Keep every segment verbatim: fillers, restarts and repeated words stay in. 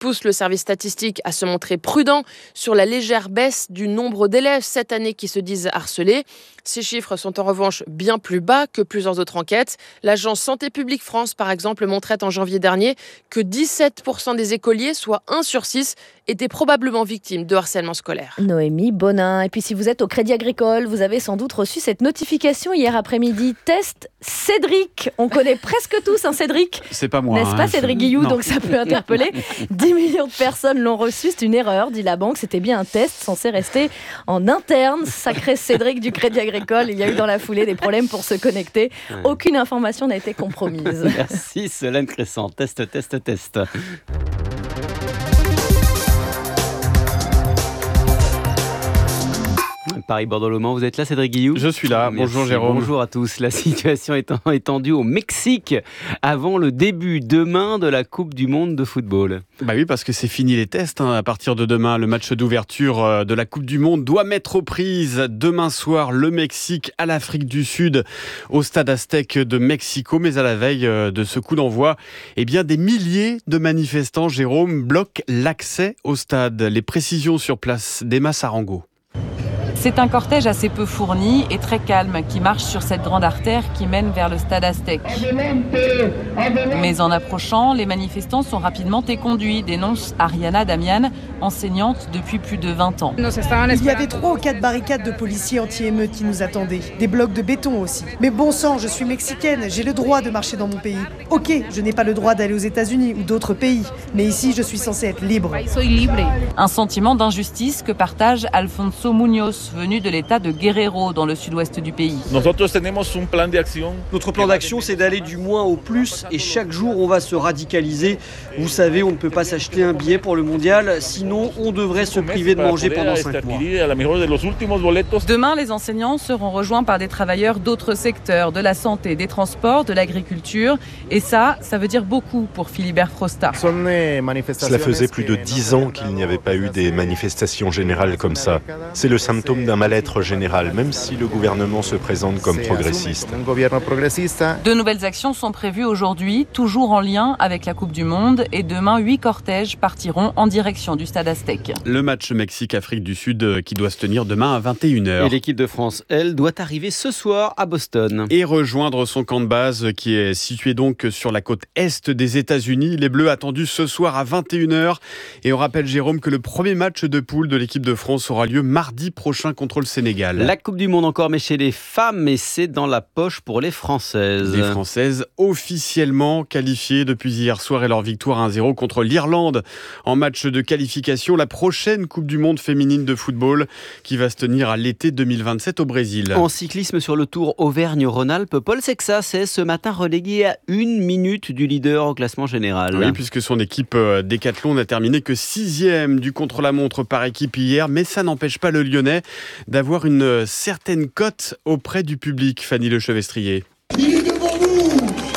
pousse le service statistique à se montrer prudent sur la légère baisse du nombre d'élèves cette année qui se disent harcelés. Ces chiffres sont en revanche bien plus bas que plusieurs autres enquêtes. L'agence Santé publique France, par exemple, montrait en janvier dernier que dix-sept pour cent des écoliers, soit un sur six, étaient probablement victimes de harcèlement scolaire. Noémie Bonin. Et puis si vous êtes au Crédit Agricole, vous avez sans doute reçu cette notification hier après-midi. Test Cédric. On connaît presque tous un Cédric. C'est pas moi. N'est-ce hein, pas Cédric Guillou? Non. Donc ça peut interpeller. dix millions de personnes l'ont reçu. C'est une erreur, dit la banque. C'était bien un test censé rester en interne. Sacré Cédric du Crédit Agricole. Il y a eu dans la foulée des problèmes pour se connecter. Aucune information n'a été compromise. Merci Solène Crescent. Test, test, test. Paris-Bordeaux-Le Mans, vous êtes là Cédric Guillou? Je suis là, Merci. bonjour Jérôme. Bonjour à tous. La situation est étendue au Mexique avant le début demain de la Coupe du Monde de football. Bah oui, parce que c'est fini les tests. Hein. À partir de demain, le match d'ouverture de la Coupe du Monde doit mettre aux prises demain soir le Mexique à l'Afrique du Sud au stade Aztec de Mexico. Mais à la veille de ce coup d'envoi, eh bien, des milliers de manifestants, Jérôme, bloquent l'accès au stade. Les précisions sur place d'Emma Sarango. C'est un cortège assez peu fourni et très calme qui marche sur cette grande artère qui mène vers le stade Aztec. Mais en approchant, les manifestants sont rapidement éconduits, dénonce Ariana Damian, enseignante depuis plus de vingt ans. Il y avait trois ou quatre barricades de policiers anti-émeutes qui nous attendaient. Des blocs de béton aussi. Mais bon sang, je suis mexicaine, j'ai le droit de marcher dans mon pays. Ok, je n'ai pas le droit d'aller aux États-Unis ou d'autres pays, mais ici je suis censée être libre. Un sentiment d'injustice que partage Alfonso Muñoz, venu de l'état de Guerrero dans le sud-ouest du pays. Notre plan d'action, c'est d'aller du moins au plus et chaque jour, on va se radicaliser. Vous savez, on ne peut pas s'acheter un billet pour le mondial, sinon on devrait se priver de manger pendant cinq mois. Demain, les enseignants seront rejoints par des travailleurs d'autres secteurs, de la santé, des transports, de l'agriculture. Et ça, ça veut dire beaucoup pour Philibert Frosta. Cela faisait plus de dix ans qu'il n'y avait pas eu des manifestations générales comme ça. C'est le symptôme d'un mal-être général, même si le gouvernement se présente comme progressiste. De nouvelles actions sont prévues aujourd'hui, toujours en lien avec la Coupe du Monde. Et demain, huit cortèges partiront en direction du stade Aztec. Le match Mexique-Afrique du Sud qui doit se tenir demain à vingt et une heures. Et l'équipe de France, elle, doit arriver ce soir à Boston. Et rejoindre son camp de base qui est situé donc sur la côte est des États-Unis. Les Bleus attendus ce soir à vingt et une heures. Et on rappelle, Jérôme, que le premier match de poule de l'équipe de France aura lieu mardi prochain contre le Sénégal. La Coupe du Monde encore, mais chez les femmes, et c'est dans la poche pour les Françaises. Les Françaises officiellement qualifiées depuis hier soir et leur victoire un zéro contre l'Irlande en match de qualification. La prochaine Coupe du Monde féminine de football qui va se tenir à l'été deux mille vingt-sept au Brésil. En cyclisme sur le Tour Auvergne-Rhône-Alpes, Paul Sexas est ce matin relégué à une minute du leader au classement général. Oui, puisque son équipe Décathlon n'a terminé que sixième du contre-la-montre par équipe hier, mais ça n'empêche pas le Lyonnais d'avoir une certaine cote auprès du public, Fanny Lechevestrier. Il est devant nous,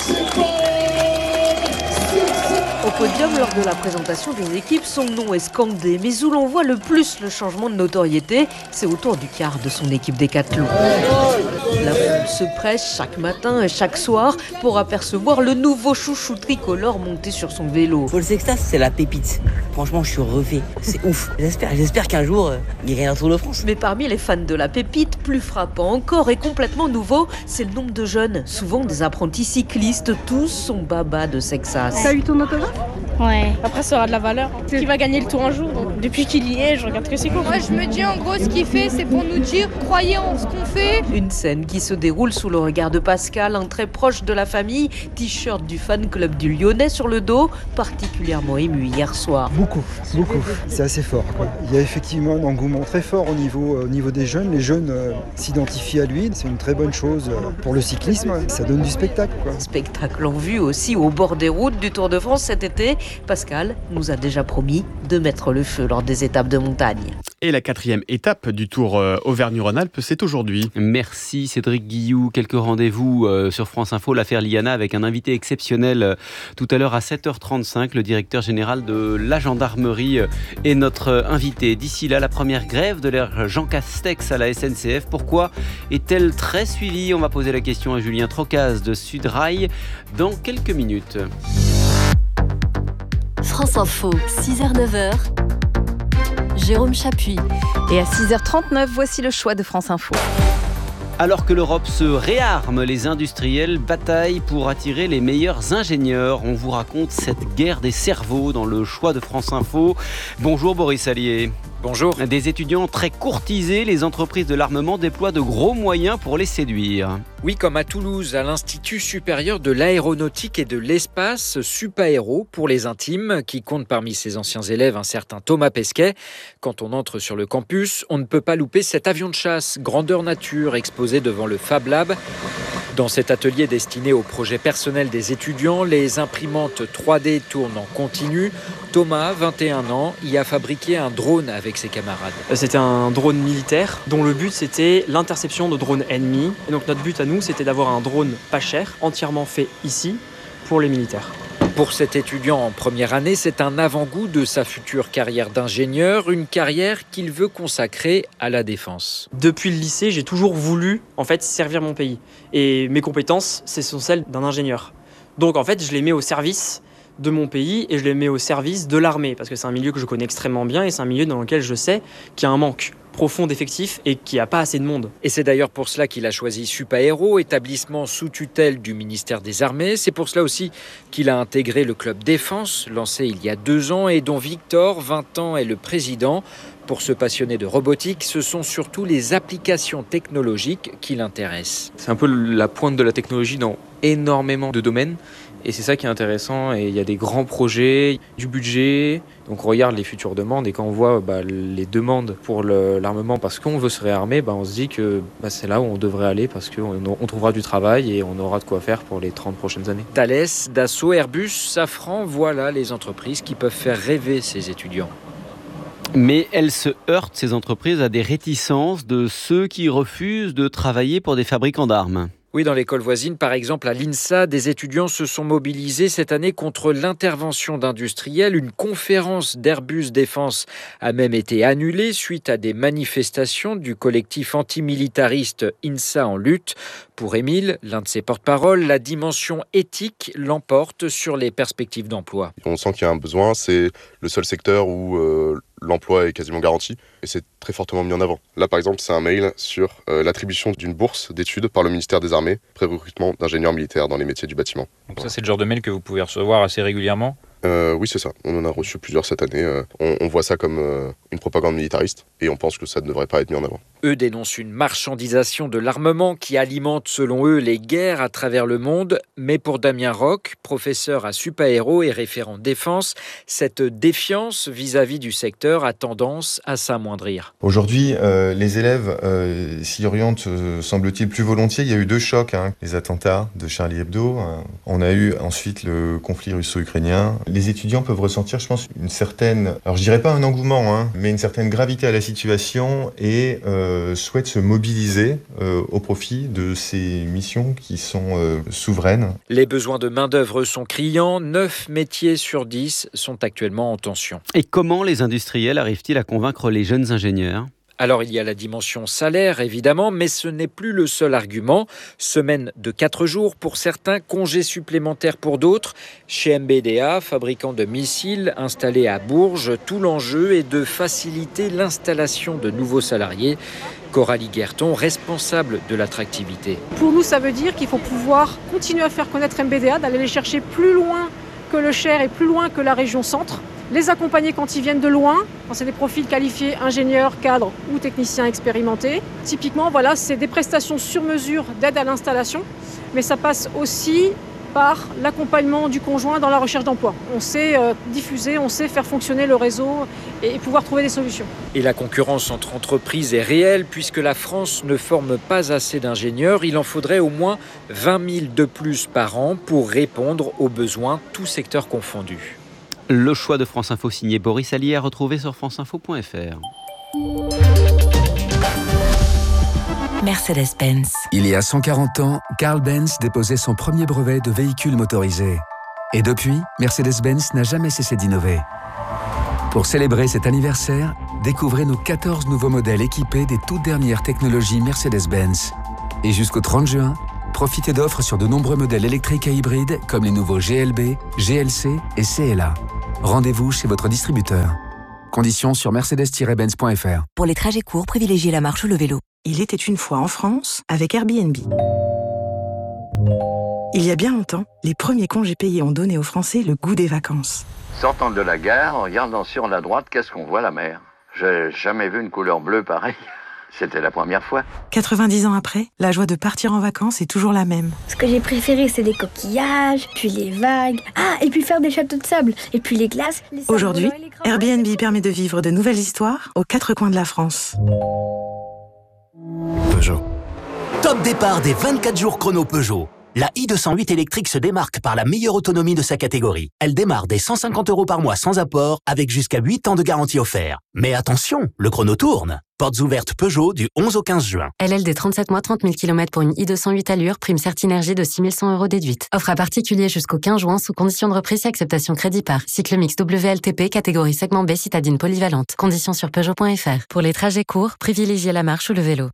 Au podium, lors de la présentation des équipes, son nom est scandé. Mais où l'on voit le plus le changement de notoriété, c'est autour du quart de son équipe Décathlon. La foule se presse chaque matin et chaque soir pour apercevoir le nouveau chouchou tricolore monté sur son vélo. Paul Sextas, c'est la pépite. Franchement, je suis refait. C'est ouf. J'espère, j'espère qu'un jour, euh, il gagne un Tour de France. Mais parmi les fans de la pépite, plus frappant encore et complètement nouveau, c'est le nombre de jeunes, souvent des apprentis cyclistes, tous sont baba de Sexas. T'as eu ton autographe ? Ouais. Après, ça aura de la valeur. Qui va gagner le Tour un jour, donc depuis qu'il y est, je regarde que c'est cool. Moi, je me dis en gros, ce qu'il fait, c'est pour nous dire, croyez en ce qu'on fait. Une scène qui se déroule sous le regard de Pascal, un très proche de la famille, t-shirt du fan club du Lyonnais sur le dos, particulièrement ému hier soir. Beaucoup, beaucoup. C'est assez fort, quoi. Il y a effectivement un engouement très fort au niveau, au niveau des jeunes. Les jeunes euh, s'identifient à lui. C'est une très bonne chose pour le cyclisme. Ça donne du spectacle, quoi. Spectacle en vue aussi au bord des routes du Tour de France cet été. Pascal nous a déjà promis de mettre le feu lors des étapes de montagne. Et la quatrième étape du Tour euh, Auvergne-Rhône-Alpes, c'est aujourd'hui. Merci Cédric Guillou. Quelques rendez-vous euh, sur France Info, l'affaire Liana, avec un invité exceptionnel euh, tout à l'heure à sept heures trente-cinq. Le directeur général de la gendarmerie euh, est notre euh, invité. D'ici là, la première grève de l'ère Jean Castex à la S N C F. Pourquoi est-elle très suivie ? On va poser la question à Julien Trocaz de Sudrail dans quelques minutes. France Info, six heures neuf heures. Jérôme Chapuis. Et à six heures trente-neuf, voici le choix de France Info. Alors que l'Europe se réarme, les industriels bataillent pour attirer les meilleurs ingénieurs. On vous raconte cette guerre des cerveaux dans le choix de France Info. Bonjour Boris Allier. Bonjour. Des étudiants très courtisés, les entreprises de l'armement déploient de gros moyens pour les séduire. Oui, comme à Toulouse, à l'Institut supérieur de l'aéronautique et de l'espace, Supaéro pour les intimes, qui compte parmi ses anciens élèves un certain Thomas Pesquet. Quand on entre sur le campus, on ne peut pas louper cet avion de chasse, grandeur nature, exposé devant le Fab Lab. Dans cet atelier destiné au projet personnel des étudiants, les imprimantes trois D tournent en continu. Thomas, vingt et un ans, y a fabriqué un drone avec ses camarades. C'était un drone militaire dont le but c'était l'interception de drones ennemis. Et donc notre but à nous c'était d'avoir un drone pas cher, entièrement fait ici pour les militaires. Pour cet étudiant en première année, c'est un avant-goût de sa future carrière d'ingénieur, une carrière qu'il veut consacrer à la défense. Depuis le lycée, j'ai toujours voulu en fait servir mon pays. Et mes compétences, ce sont celles d'un ingénieur. Donc en fait, je les mets au service de mon pays et je les mets au service de l'armée parce que c'est un milieu que je connais extrêmement bien et c'est un milieu dans lequel je sais qu'il y a un manque profond d'effectifs et qu'il n'y a pas assez de monde. Et c'est d'ailleurs pour cela qu'il a choisi Supaéro, établissement sous tutelle du ministère des Armées. C'est pour cela aussi qu'il a intégré le club défense, lancé il y a deux ans et dont Victor, vingt ans, est le président. Pour ce passionné de robotique, ce sont surtout les applications technologiques qui l'intéressent. C'est un peu la pointe de la technologie dans énormément de domaines. Et c'est ça qui est intéressant, et il y a des grands projets, du budget, donc on regarde les futures demandes, et quand on voit bah, les demandes pour le, l'armement parce qu'on veut se réarmer, bah, on se dit que bah, c'est là où on devrait aller parce qu'on on trouvera du travail et on aura de quoi faire pour les trente prochaines années. Thales, Dassault, Airbus, Safran, voilà les entreprises qui peuvent faire rêver ces étudiants. Mais elles se heurtent, ces entreprises, à des réticences de ceux qui refusent de travailler pour des fabricants d'armes. Oui, dans l'école voisine, par exemple, à l'INSA, des étudiants se sont mobilisés cette année contre l'intervention d'industriels. Une conférence d'Airbus Défense a même été annulée suite à des manifestations du collectif antimilitariste INSA en lutte. Pour Émile, l'un de ses porte-parole, la dimension éthique l'emporte sur les perspectives d'emploi. On sent qu'il y a un besoin, c'est le seul secteur où euh, l'emploi est quasiment garanti et c'est très fortement mis en avant. Là, par exemple, c'est un mail sur euh, l'attribution d'une bourse d'études par le ministère des Armées, pré-recrutement d'ingénieurs militaires dans les métiers du bâtiment. Donc ça, c'est le genre de mail que vous pouvez recevoir assez régulièrement ? Euh, oui, c'est ça. On en a reçu plusieurs cette année. Euh, on, on voit ça comme euh, une propagande militariste et on pense que ça ne devrait pas être mis en avant. Eux dénoncent une marchandisation de l'armement qui alimente, selon eux, les guerres à travers le monde. Mais pour Damien Roch, professeur à Supaéro et référent défense, cette défiance vis-à-vis du secteur a tendance à s'amoindrir. Aujourd'hui, euh, les élèves euh, s'y orientent, euh, semble-t-il, plus volontiers. Il y a eu deux chocs, hein. Les attentats de Charlie Hebdo. Euh, on a eu ensuite le conflit russo-ukrainien. Les étudiants peuvent ressentir, je pense, une certaine, alors je dirais pas un engouement, hein, mais une certaine gravité à la situation et euh, souhaitent se mobiliser euh, au profit de ces missions qui sont euh, souveraines. Les besoins de main-d'œuvre sont criants. neuf métiers sur dix sont actuellement en tension. Et comment les industriels arrivent-ils à convaincre les jeunes ingénieurs ? Alors il y a la dimension salaire évidemment, mais ce n'est plus le seul argument. Semaine de quatre jours pour certains, congés supplémentaires pour d'autres. Chez M B D A, fabricant de missiles installé à Bourges, tout l'enjeu est de faciliter l'installation de nouveaux salariés. Coralie Guerton, responsable de l'attractivité. Pour nous, ça veut dire qu'il faut pouvoir continuer à faire connaître M B D A, d'aller les chercher plus loin que le Cher et plus loin que la région centre. Les accompagner quand ils viennent de loin, quand c'est des profils qualifiés, ingénieurs, cadres ou techniciens expérimentés. Typiquement, voilà, c'est des prestations sur mesure d'aide à l'installation, mais ça passe aussi par l'accompagnement du conjoint dans la recherche d'emploi. On sait euh, diffuser, on sait faire fonctionner le réseau et, et pouvoir trouver des solutions. Et la concurrence entre entreprises est réelle puisque la France ne forme pas assez d'ingénieurs. Il en faudrait au moins vingt mille de plus par an pour répondre aux besoins, tous secteurs confondus. Le choix de France Info signé Boris Allier à retrouver sur franceinfo point f r. Mercedes-Benz. Il y a cent quarante ans, Carl Benz déposait son premier brevet de véhicule motorisé. Et depuis, Mercedes-Benz n'a jamais cessé d'innover. Pour célébrer cet anniversaire, découvrez nos quatorze nouveaux modèles équipés des toutes dernières technologies Mercedes-Benz. Et jusqu'au trente juin, profitez d'offres sur de nombreux modèles électriques et hybrides comme les nouveaux G L B, G L C et C L A. Rendez-vous chez votre distributeur. Conditions sur mercedes tiret benz point f r. Pour les trajets courts, privilégiez la marche ou le vélo. Il était une fois en France avec Airbnb. Il y a bien longtemps, les premiers congés payés ont donné aux Français le goût des vacances. Sortant de la gare, en regardant sur la droite, qu'est-ce qu'on voit? La mer. J'ai jamais vu une couleur bleue pareille. C'était la première fois. quatre-vingt-dix ans après, la joie de partir en vacances est toujours la même. Ce que j'ai préféré, c'est les coquillages, puis les vagues. Ah, et puis faire des châteaux de sable, et puis les glaces. Les Aujourd'hui, Airbnb permet de vivre de nouvelles histoires aux quatre coins de la France. Peugeot. Top départ des vingt-quatre jours chrono Peugeot. La i deux cent huit électrique se démarque par la meilleure autonomie de sa catégorie. Elle démarre dès cent cinquante euros par mois sans apport, avec jusqu'à huit ans de garantie offerte. Mais attention, le chrono tourne. Portes ouvertes Peugeot du onze au quinze juin. L L D trente-sept mois, trente mille kilomètres pour une i deux cent huit allure, prime Certinergie de six mille cent euros déduite. Offre à particulier jusqu'au quinze juin sous condition de reprise et acceptation crédit par. Cycle mix W L T P, catégorie segment B, citadine polyvalente. Conditions sur Peugeot point f r. Pour les trajets courts, privilégiez la marche ou le vélo.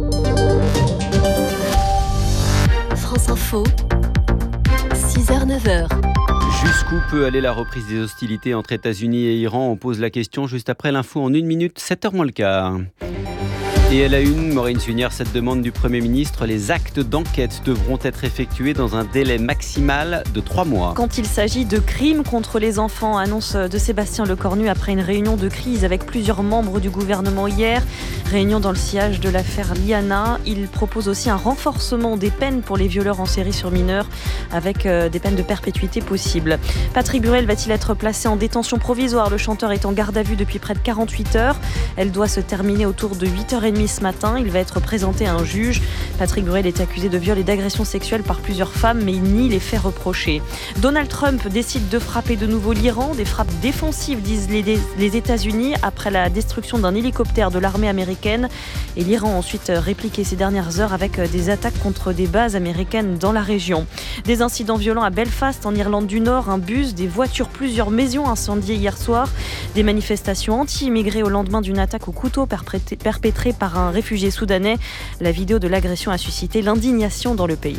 France Info, six heures neuf heures. Jusqu'où peut aller la reprise des hostilités entre États-Unis et Iran? On pose la question juste après l'info en une minute, sept heures moins le quart. Et à la une, Maureen Sunière, cette demande du Premier ministre, les actes d'enquête devront être effectués dans un délai maximal de trois mois. Quand il s'agit de crimes contre les enfants, annonce de Sébastien Lecornu après une réunion de crise avec plusieurs membres du gouvernement hier. Réunion dans le sillage de l'affaire Liana. Il propose aussi un renforcement des peines pour les violeurs en série sur mineurs avec des peines de perpétuité possibles. Patrick Burel va-t-il être placé en détention provisoire? Le chanteur est en garde à vue depuis près de quarante-huit heures. Elle doit se terminer autour de huit heures trente ce matin. Il va être présenté à un juge. Patrick Burel est accusé de viol et d'agression sexuelle par plusieurs femmes, mais il nie les faits reprochés. Donald Trump décide de frapper de nouveau l'Iran. Des frappes défensives, disent les, les États-Unis, après la destruction d'un hélicoptère de l'armée américaine. Et l'Iran a ensuite répliqué ces dernières heures avec des attaques contre des bases américaines dans la région. Des incidents violents à Belfast, en Irlande du Nord. Un bus, des voitures, plusieurs maisons incendiées hier soir. Des manifestations anti-immigrés au lendemain d'une attaque au couteau perpétrée par un réfugié soudanais. La vidéo de l'agression a suscité l'indignation dans le pays.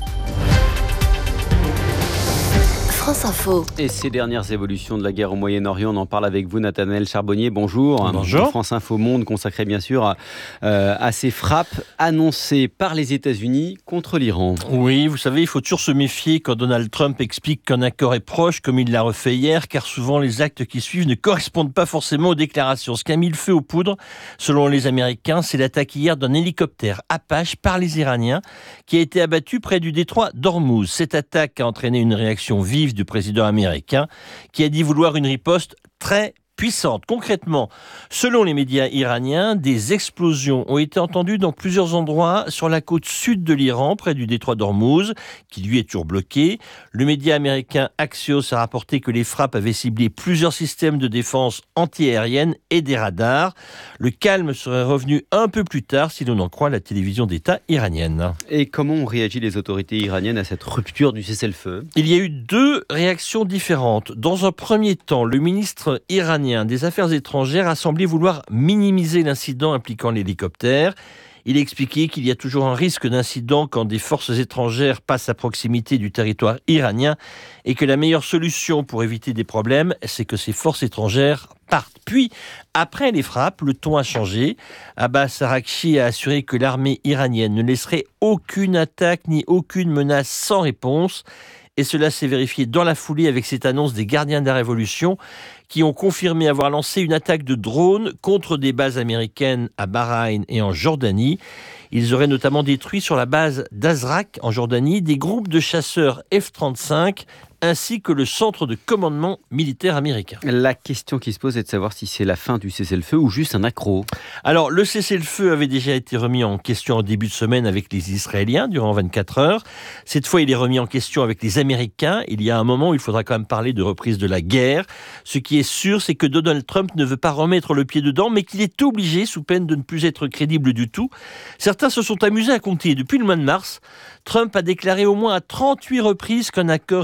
France Info. Et ces dernières évolutions de la guerre au Moyen-Orient, on en parle avec vous, Nathanaël Charbonnier. Bonjour. Bonjour. France Info Monde consacré bien sûr à, euh, à ces frappes annoncées par les États-Unis contre l'Iran. Oui, vous savez, il faut toujours se méfier quand Donald Trump explique qu'un accord est proche, comme il l'a refait hier, car souvent les actes qui suivent ne correspondent pas forcément aux déclarations. Ce qui a mis le feu aux poudres, selon les Américains, c'est l'attaque hier d'un hélicoptère Apache par les Iraniens, qui a été abattu près du détroit d'Ormuz. Cette attaque a entraîné une réaction vive du président américain, qui a dit vouloir une riposte très puissante. Concrètement, selon les médias iraniens, des explosions ont été entendues dans plusieurs endroits sur la côte sud de l'Iran, près du détroit d'Ormuz, qui lui est toujours bloqué. Le média américain Axios a rapporté que les frappes avaient ciblé plusieurs systèmes de défense antiaérienne et des radars. Le calme serait revenu un peu plus tard, si l'on en croit la télévision d'État iranienne. Et comment ont réagi les autorités iraniennes à cette rupture du cessez-le-feu? Il y a eu deux réactions différentes. Dans un premier temps, le ministre iranien des Affaires étrangères a semblé vouloir minimiser l'incident impliquant l'hélicoptère. Il a expliqué qu'il y a toujours un risque d'incident quand des forces étrangères passent à proximité du territoire iranien et que la meilleure solution pour éviter des problèmes, c'est que ces forces étrangères partent. Puis, après les frappes, le ton a changé. Abbas Araghchi a assuré que l'armée iranienne ne laisserait aucune attaque ni aucune menace sans réponse. Et cela s'est vérifié dans la foulée avec cette annonce des gardiens de la Révolution qui ont confirmé avoir lancé une attaque de drone contre des bases américaines à Bahreïn et en Jordanie. Ils auraient notamment détruit sur la base d'Azraq en Jordanie des groupes de chasseurs F trente-cinq ainsi que le centre de commandement militaire américain. La question qui se pose est de savoir si c'est la fin du cessez-le-feu ou juste un accroc. Alors, le cessez-le-feu avait déjà été remis en question en début de semaine avec les Israéliens durant vingt-quatre heures. Cette fois, il est remis en question avec les Américains. Il y a un moment où il faudra quand même parler de reprise de la guerre. Ce qui est sûr, c'est que Donald Trump ne veut pas remettre le pied dedans, mais qu'il est obligé, sous peine de ne plus être crédible du tout. Certains se sont amusés à compter. Depuis le mois de mars, Trump a déclaré au moins à trente-huit reprises qu'un accord était proche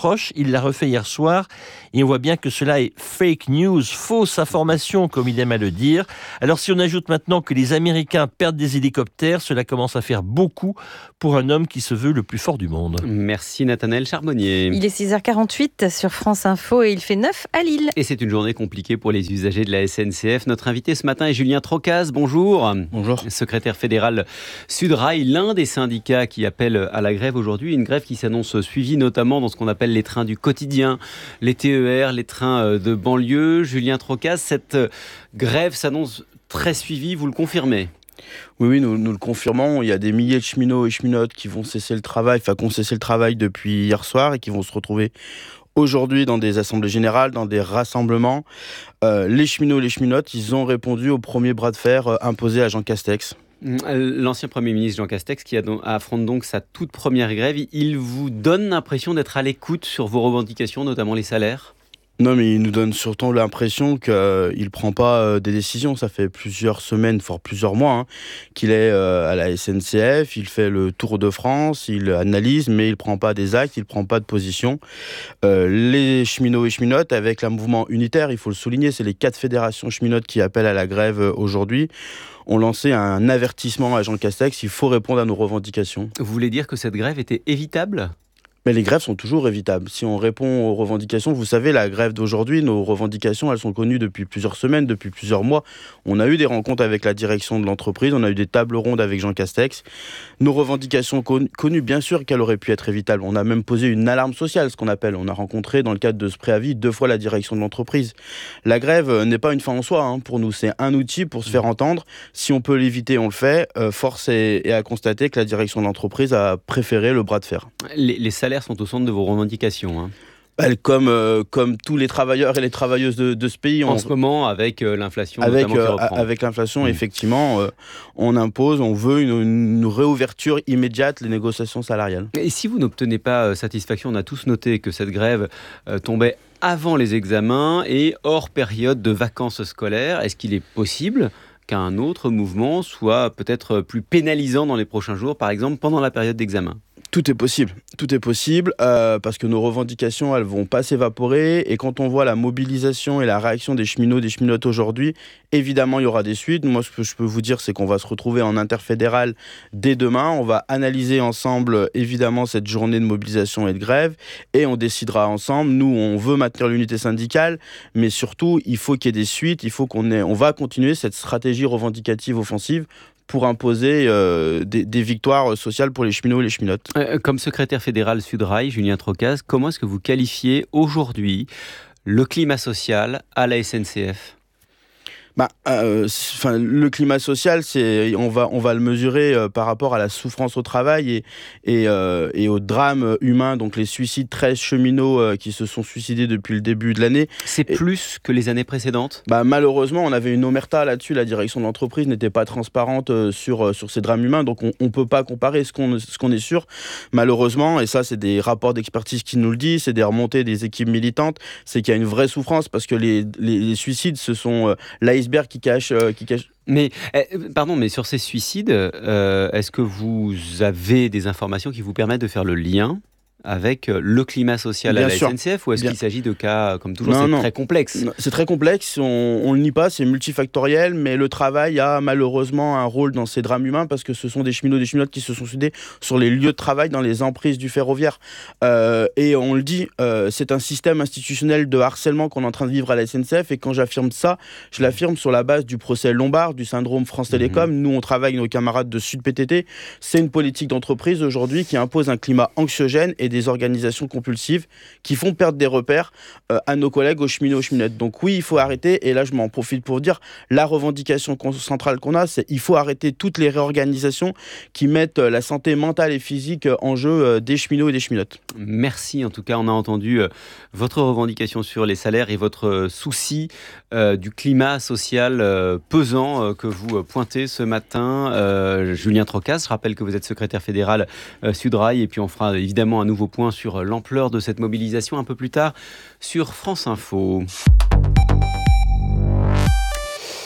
proche. Il l'a refait hier soir et on voit bien que cela est fake news, fausse information, comme il aime à le dire. Alors si on ajoute maintenant que les Américains perdent des hélicoptères, cela commence à faire beaucoup pour un homme qui se veut le plus fort du monde. Merci Nathanaël Charbonnier. Il est six heures quarante-huit sur France Info et il fait neuf à Lille. Et c'est une journée compliquée pour les usagers de la S N C F. Notre invité ce matin est Julien Trocaz. Bonjour. Bonjour. Secrétaire fédéral Sudrail, l'un des syndicats qui appelle à la grève aujourd'hui. Une grève qui s'annonce suivie notamment dans ce qu'on appelle les trains du quotidien, les T E R, les trains de banlieue. Julien Trocaz, cette grève s'annonce très suivie, vous le confirmez ? Oui, oui, nous, nous le confirmons. Il y a des milliers de cheminots et cheminotes qui vont cesser le travail, enfin, qui ont cessé le travail depuis hier soir et qui vont se retrouver aujourd'hui dans des assemblées générales, dans des rassemblements. Euh, les cheminots et les cheminotes, ils ont répondu au premier bras de fer euh, imposé à Jean Castex. L'ancien Premier ministre Jean Castex qui affronte donc sa toute première grève, il vous donne l'impression d'être à l'écoute sur vos revendications, notamment les salaires ? Non, mais il nous donne surtout l'impression qu'il ne prend pas des décisions. Ça fait plusieurs semaines, voire plusieurs mois, hein, qu'il est à la S N C F. Il fait le tour de France, il analyse, mais il ne prend pas des actes, il ne prend pas de position. Euh, les cheminots et cheminotes, avec un mouvement unitaire, il faut le souligner, c'est les quatre fédérations cheminotes qui appellent à la grève aujourd'hui, ont lancé un avertissement à Jean Castex. Il faut répondre à nos revendications. Vous voulez dire que cette grève était évitable ? Mais les grèves sont toujours évitables. Si on répond aux revendications, vous savez, la grève d'aujourd'hui, nos revendications, elles sont connues depuis plusieurs semaines, depuis plusieurs mois. On a eu des rencontres avec la direction de l'entreprise, on a eu des tables rondes avec Jean Castex. Nos revendications con- connues, bien sûr qu'elles auraient pu être évitables. On a même posé une alarme sociale, ce qu'on appelle. On a rencontré, dans le cadre de ce préavis, deux fois la direction de l'entreprise. La grève n'est pas une fin en soi, hein, pour nous. C'est un outil pour se faire entendre. Si on peut l'éviter, on le fait. Euh, force est, est à constater que la direction de l'entreprise a préféré le bras de fer. Les, les salaires sont au centre de vos revendications. Hein. Comme, euh, comme tous les travailleurs et les travailleuses de, de ce pays. En on... ce moment, avec euh, l'inflation avec, notamment qui reprend. Avec l'inflation, mmh. effectivement, euh, on impose, on veut une, une réouverture immédiate des négociations salariales. Et si vous n'obtenez pas euh, satisfaction, on a tous noté que cette grève euh, tombait avant les examens et hors période de vacances scolaires. Est-ce qu'il est possible qu'un autre mouvement soit peut-être plus pénalisant dans les prochains jours, par exemple pendant la période d'examen ? Tout est possible, tout est possible, euh, parce que nos revendications, elles vont pas s'évaporer, et quand on voit la mobilisation et la réaction des cheminots, des cheminotes aujourd'hui, évidemment, il y aura des suites. Moi, ce que je peux vous dire, c'est qu'on va se retrouver en interfédéral dès demain, on va analyser ensemble, évidemment, cette journée de mobilisation et de grève, et on décidera ensemble. Nous, on veut maintenir l'unité syndicale, mais surtout, il faut qu'il y ait des suites, il faut qu'on ait, on va continuer cette stratégie revendicative offensive pour imposer euh, des, des victoires sociales pour les cheminots et les cheminotes. Euh, comme secrétaire fédéral Sudrail, Julien Trocaz, comment est-ce que vous qualifiez aujourd'hui le climat social à la S N C F ? Bah, euh, le climat social, c'est, on, va, on va le mesurer euh, par rapport à la souffrance au travail et, et, euh, et au drame humain, donc les suicides, treize cheminots euh, qui se sont suicidés depuis le début de l'année. C'est et, plus que les années précédentes ? Bah, malheureusement, on avait une omerta là-dessus, la direction de l'entreprise n'était pas transparente euh, sur, euh, sur ces drames humains, donc on ne peut pas comparer ce qu'on, ce qu'on est sûr, malheureusement, et ça c'est des rapports d'expertise qui nous le disent, c'est des remontées des équipes militantes, c'est qu'il y a une vraie souffrance parce que les, les, les suicides, ce sont euh, l'iceberg qui cache, euh, qui cache. Mais, eh, pardon, mais sur ces suicides, euh, est-ce que vous avez des informations qui vous permettent de faire le lien avec le climat social Bien à la sûr. S N C F, ou est-ce Bien. qu'il s'agit de cas, comme toujours, non, c'est non. très complexe ? Non, c'est très complexe, on ne le nie pas, c'est multifactoriel, mais le travail a malheureusement un rôle dans ces drames humains parce que ce sont des cheminots et des cheminotes qui se sont suicidés sur les lieux de travail, dans les emprises du ferroviaire. Euh, et on le dit, euh, c'est un système institutionnel de harcèlement qu'on est en train de vivre à la S N C F, et quand j'affirme ça, je l'affirme sur la base du procès Lombard, du syndrome France Télécom. Mmh. Nous, on travaille avec nos camarades de Sud P T T. C'est une politique d'entreprise aujourd'hui qui impose un climat anxiogène et des organisations compulsives qui font perdre des repères euh, à nos collègues aux cheminots, aux cheminettes. Donc oui, il faut arrêter, et là je m'en profite pour dire, la revendication centrale qu'on a, c'est il faut arrêter toutes les réorganisations qui mettent la santé mentale et physique en jeu des cheminots et des cheminotes. Merci, en tout cas on a entendu euh, votre revendication sur les salaires et votre euh, souci euh, du climat social euh, pesant euh, que vous euh, pointez ce matin. Euh, Julien Trocaz, je rappelle que vous êtes secrétaire fédéral euh, Sudrail, et puis on fera évidemment un nouveau point sur l'ampleur de cette mobilisation un peu plus tard sur France Info.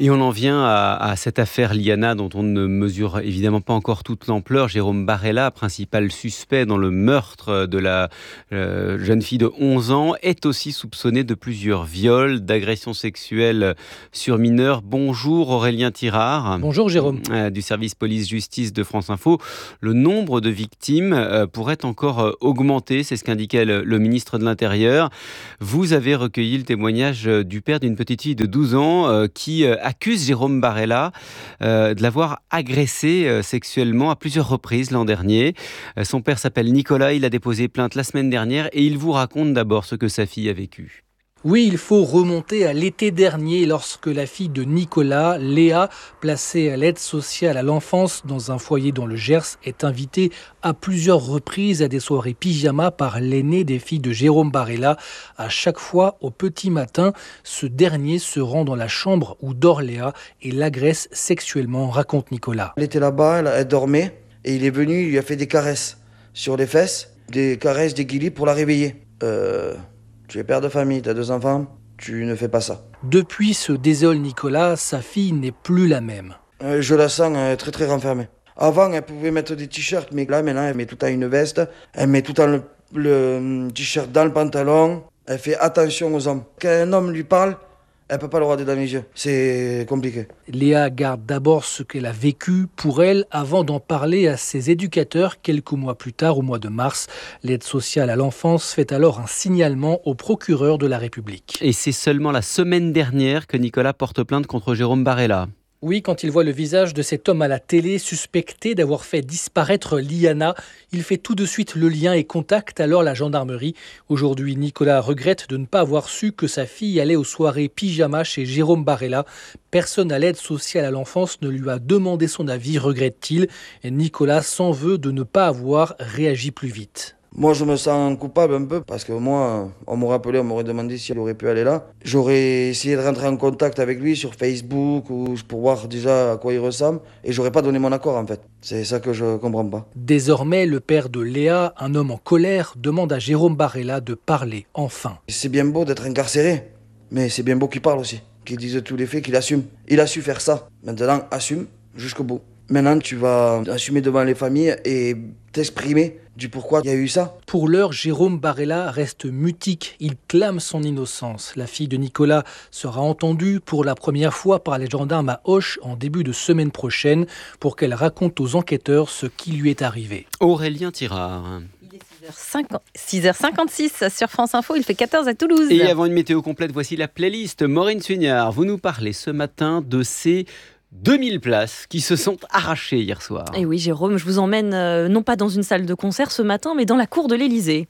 Et on en vient à, à cette affaire Liana dont on ne mesure évidemment pas encore toute l'ampleur. Jérôme Barella, principal suspect dans le meurtre de la euh, jeune fille de onze ans, est aussi soupçonné de plusieurs viols, d'agressions sexuelles sur mineurs. Bonjour Aurélien Tirard. Bonjour Jérôme. Euh, du service police-justice de France Info. Le nombre de victimes euh, pourrait encore euh, augmenter, c'est ce qu'indiquait le, le ministre de l'Intérieur. Vous avez recueilli le témoignage du père d'une petite fille de douze ans euh, qui euh, accuse Jérôme Barella euh, de l'avoir agressé euh, sexuellement à plusieurs reprises l'an dernier. Euh, son père s'appelle Nicolas, il a déposé plainte la semaine dernière et il vous raconte d'abord ce que sa fille a vécu. Oui, il faut remonter à l'été dernier lorsque la fille de Nicolas, Léa, placée à l'aide sociale à l'enfance dans un foyer dans le Gers, est invitée à plusieurs reprises à des soirées pyjama par l'aîné des filles de Jérôme Barella. À chaque fois, au petit matin, ce dernier se rend dans la chambre où dort Léa et l'agresse sexuellement, raconte Nicolas. Elle était là-bas, elle, elle dormait et il est venu, il lui a fait des caresses sur les fesses, des caresses, des guilis pour la réveiller. Euh... Tu es père de famille, tu as deux enfants, tu ne fais pas ça. Depuis, se désole Nicolas, sa fille n'est plus la même. Euh, je la sens euh, très très renfermée. Avant, elle pouvait mettre des t-shirts, mais là maintenant, elle met tout le temps une veste, elle met tout le temps le, le t-shirt dans le pantalon, elle fait attention aux hommes. Quand un homme lui parle, elle ne peut pas le regarder dans les yeux. C'est compliqué. Léa garde d'abord ce qu'elle a vécu pour elle avant d'en parler à ses éducateurs quelques mois plus tard, au mois de mars. L'aide sociale à l'enfance fait alors un signalement au procureur de la République. Et c'est seulement la semaine dernière que Nicolas porte plainte contre Jérôme Barella. Oui, quand il voit le visage de cet homme à la télé suspecté d'avoir fait disparaître Liana, il fait tout de suite le lien et contacte alors la gendarmerie. Aujourd'hui, Nicolas regrette de ne pas avoir su que sa fille allait aux soirées pyjama chez Jérôme Barella. Personne à l'aide sociale à l'enfance ne lui a demandé son avis, regrette-t-il. Et Nicolas s'en veut de ne pas avoir réagi plus vite. Moi, je me sens coupable un peu parce que moi, on m'aurait appelé, on m'aurait demandé si elle aurait pu aller là. J'aurais essayé de rentrer en contact avec lui sur Facebook ou pour voir déjà à quoi il ressemble et j'aurais pas donné mon accord en fait. C'est ça que je comprends pas. Désormais, le père de Léa, un homme en colère, demande à Jérôme Barella de parler enfin. C'est bien beau d'être incarcéré, mais c'est bien beau qu'il parle aussi, qu'il dise tous les faits, qu'il assume. Il a su faire ça. Maintenant, assume jusqu'au bout. Maintenant, tu vas assumer devant les familles et t'exprimer du pourquoi il y a eu ça. Pour l'heure, Jérôme Barella reste mutique. Il clame son innocence. La fille de Nicolas sera entendue pour la première fois par les gendarmes à Auch en début de semaine prochaine pour qu'elle raconte aux enquêteurs ce qui lui est arrivé. Aurélien Tirard. six heures cinquante-six sur France Info, il fait quatorze à Toulouse. Et avant une météo complète, voici la playlist. Maureen Sugnard, vous nous parlez ce matin de ces deux mille places qui se sont arrachées hier soir. Et oui, Jérôme, je vous emmène euh, non pas dans une salle de concert ce matin, mais dans la cour de l'Élysée.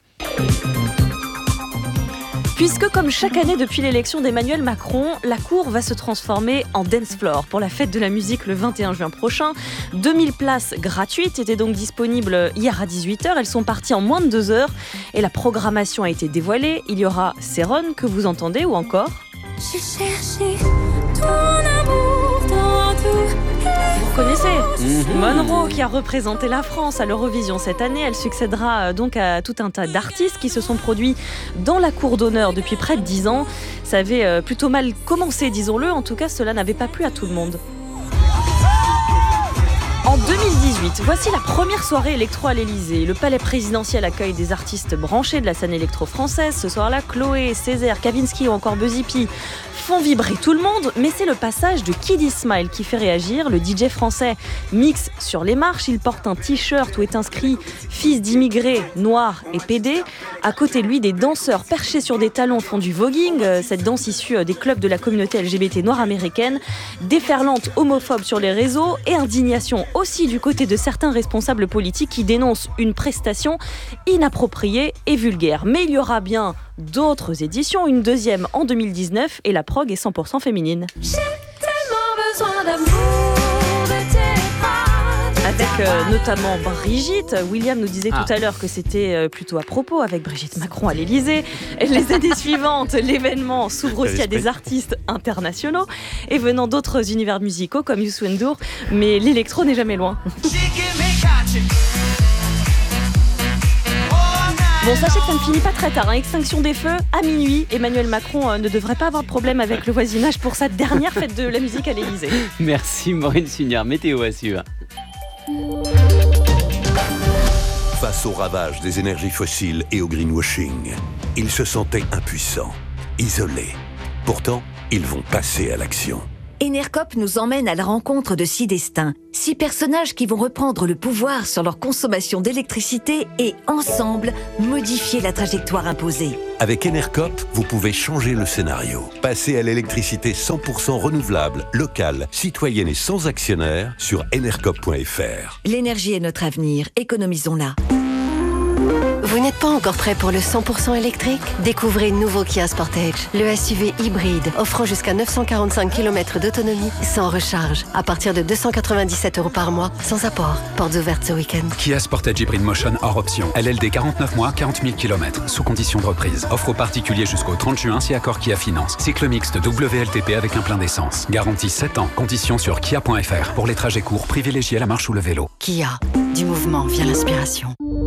Puisque comme chaque année depuis l'élection d'Emmanuel Macron, la cour va se transformer en dance floor pour la fête de la musique le vingt et un juin prochain. deux mille places gratuites étaient donc disponibles hier à dix-huit heures. Elles sont parties en moins de deux heures et la programmation a été dévoilée. Il y aura Céron que vous entendez ou encore... J'ai cherché ton amour dans tout. Vous connaissez Mmh. Monroe qui a représenté la France à l'Eurovision cette année. Elle succédera donc à tout un tas d'artistes qui se sont produits dans la cour d'honneur depuis près de dix ans. Ça avait plutôt mal commencé, disons-le. En tout cas, cela n'avait pas plu à tout le monde. En deux mille dix-huit, voici la première soirée électro à l'Élysée. Le palais présidentiel accueille des artistes branchés de la scène électro-française. Ce soir-là, Chloé, Césaire, Kavinsky ou encore Buzzy P font vibrer tout le monde, mais c'est le passage de Kid Smile qui fait réagir. Le D J français mixe sur les marches. Il porte un t-shirt où est inscrit « Fils d'immigrés, noirs et pédés ». À côté de lui, des danseurs perchés sur des talons font du voguing. Cette danse issue des clubs de la communauté L G B T noire américaine. Déferlante homophobe sur les réseaux et indignation aussi du côté de certains responsables politiques qui dénoncent une prestation inappropriée et vulgaire. Mais il y aura bien d'autres éditions, une deuxième en deux mille dix-neuf et la prog est cent pour cent féminine. J'ai tellement besoin d'amour de tes bras. Avec euh, notamment Brigitte. William nous disait Ah. tout à l'heure que c'était euh, plutôt à propos avec Brigitte Macron à l'Élysée. Les années suivantes, l'événement s'ouvre aussi à des artistes internationaux et venant d'autres univers musicaux comme Youssou N'Dour, mais l'électro n'est jamais loin. Bon, sachez que ça ne finit pas très tard. Hein. Extinction des feux à minuit. Emmanuel Macron euh, ne devrait pas avoir de problème avec le voisinage pour sa dernière fête de la musique à l'Élysée. Merci Maureen Sugnard. Météo à suivre. Face au ravage des énergies fossiles et au greenwashing, ils se sentaient impuissants, isolés. Pourtant, ils vont passer à l'action. Enercop nous emmène à la rencontre de six destins, six personnages qui vont reprendre le pouvoir sur leur consommation d'électricité et, ensemble, modifier la trajectoire imposée. Avec Enercop, vous pouvez changer le scénario. Passer à l'électricité cent pour cent renouvelable, locale, citoyenne et sans actionnaire sur enercop point f r. L'énergie est notre avenir, économisons-la. Vous n'êtes pas encore prêt pour le cent pour cent électrique? Découvrez le nouveau Kia Sportage, le S U V hybride offrant jusqu'à neuf cent quarante-cinq kilomètres d'autonomie sans recharge, à partir de deux cent quatre-vingt-dix-sept euros par mois, sans apport. Portes ouvertes ce week-end. Kia Sportage Hybrid Motion hors option. L L D quarante-neuf mois, quarante mille kilomètres, sous condition de reprise. Offre aux particuliers jusqu'au trente juin si accord Kia Finance. Cycle mixte W L T P avec un plein d'essence. Garantie sept ans. Conditions sur kia point f r. Pour les trajets courts, privilégiez la marche ou le vélo. Kia, du mouvement vient l'inspiration.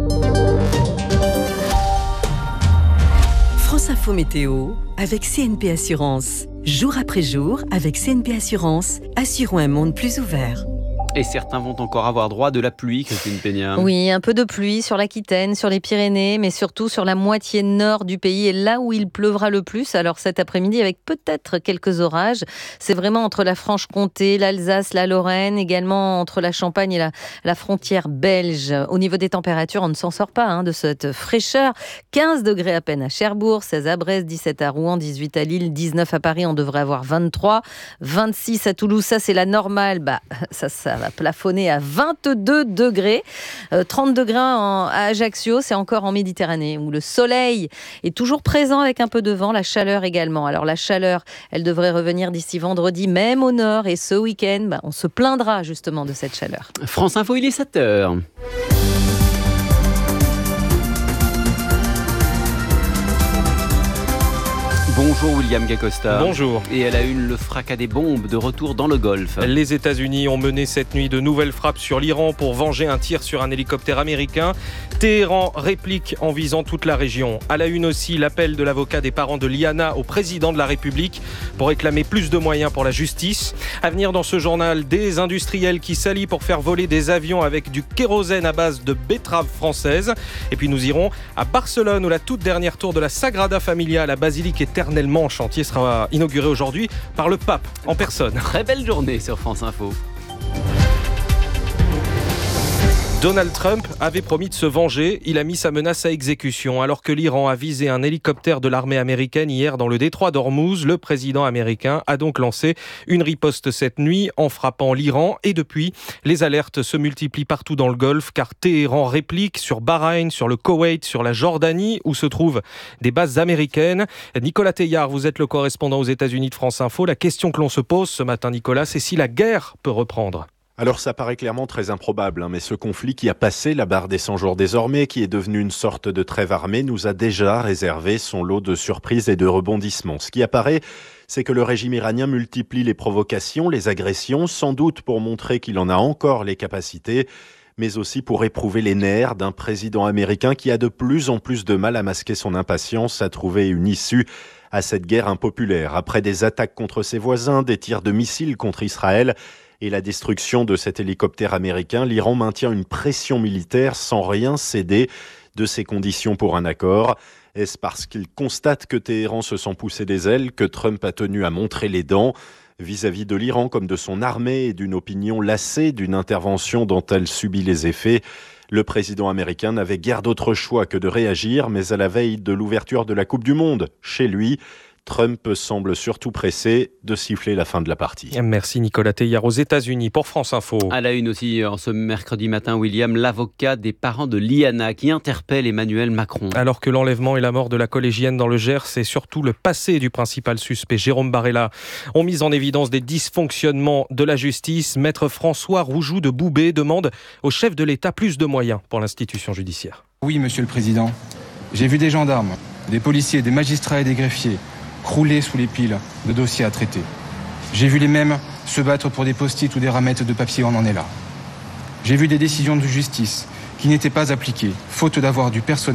France Info Météo avec C N P Assurance. Jour après jour, avec C N P Assurance, assurons un monde plus ouvert. Et certains vont encore avoir droit de la pluie, Christine Peña. Oui, un peu de pluie sur l'Aquitaine, sur les Pyrénées, mais surtout sur la moitié nord du pays et là où il pleuvra le plus. Alors cet après-midi, avec peut-être quelques orages, c'est vraiment entre la Franche-Comté, l'Alsace, la Lorraine, également entre la Champagne et la, la frontière belge. Au niveau des températures, on ne s'en sort pas hein, de cette fraîcheur. quinze degrés à peine à Cherbourg, seize à Brest, dix-sept à Rouen, dix-huit à Lille, dix-neuf à Paris, on devrait avoir vingt-trois, vingt-six à Toulouse, ça c'est la normale, bah, ça, ça va plafonné à vingt-deux degrés, euh, trente degrés en, à Ajaccio, c'est encore en Méditerranée où le soleil est toujours présent avec un peu de vent, la chaleur également. Alors la chaleur, elle devrait revenir d'ici vendredi, même au nord, et ce week-end, bah, on se plaindra justement de cette chaleur. France Info, il est sept heures. Bonjour William Gacosta. Bonjour. Et à la une, le fracas des bombes de retour dans le Golfe. Les États-Unis ont mené cette nuit de nouvelles frappes sur l'Iran pour venger un tir sur un hélicoptère américain. Téhéran réplique en visant toute la région. À la une aussi, l'appel de l'avocat des parents de Liana au président de la République pour réclamer plus de moyens pour la justice. À venir dans ce journal, des industriels qui s'allient pour faire voler des avions avec du kérosène à base de betteraves françaises. Et puis nous irons à Barcelone où la toute dernière tour de la Sagrada Familia, la basilique éternellement en chantier, sera inaugurée aujourd'hui par le pape en personne. Très belle journée sur France Info. Donald Trump avait promis de se venger. Il a mis sa menace à exécution. Alors que l'Iran a visé un hélicoptère de l'armée américaine hier dans le détroit d'Ormuz, le président américain a donc lancé une riposte cette nuit en frappant l'Iran. Et depuis, les alertes se multiplient partout dans le Golfe car Téhéran réplique sur Bahreïn, sur le Koweït, sur la Jordanie où se trouvent des bases américaines. Nicolas Teilhard, vous êtes le correspondant aux États-Unis de France Info. La question que l'on se pose ce matin, Nicolas, c'est si la guerre peut reprendre. Alors ça paraît clairement très improbable, hein, mais ce conflit qui a passé la barre des cent jours désormais, qui est devenu une sorte de trêve armée, nous a déjà réservé son lot de surprises et de rebondissements. Ce qui apparaît, c'est que le régime iranien multiplie les provocations, les agressions, sans doute pour montrer qu'il en a encore les capacités, mais aussi pour éprouver les nerfs d'un président américain qui a de plus en plus de mal à masquer son impatience, à trouver une issue à cette guerre impopulaire. Après des attaques contre ses voisins, des tirs de missiles contre Israël, et la destruction de cet hélicoptère américain, l'Iran maintient une pression militaire sans rien céder de ses conditions pour un accord. Est-ce parce qu'il constate que Téhéran se sent pousser des ailes que Trump a tenu à montrer les dents vis-à-vis de l'Iran comme de son armée et d'une opinion lassée d'une intervention dont elle subit les effets? Le président américain n'avait guère d'autre choix que de réagir, mais à la veille de l'ouverture de la Coupe du Monde, chez lui, Trump semble surtout pressé de siffler la fin de la partie. Merci Nicolas Teilhard aux États-Unis pour France Info. À la une aussi, en ce mercredi matin, William, l'avocat des parents de Liana qui interpelle Emmanuel Macron. Alors que l'enlèvement et la mort de la collégienne dans le Gers, c'est surtout le passé du principal suspect, Jérôme Barella, ont mis en évidence des dysfonctionnements de la justice. Maître François Roujoux de Boubé demande au chef de l'État plus de moyens pour l'institution judiciaire. Oui, Monsieur le Président, j'ai vu des gendarmes, des policiers, des magistrats et des greffiers crouler sous les piles de dossiers à traiter. J'ai vu les mêmes se battre pour des post-it ou des ramettes de papier, on en est là. J'ai vu des décisions de justice qui n'étaient pas appliquées, faute d'avoir du personnel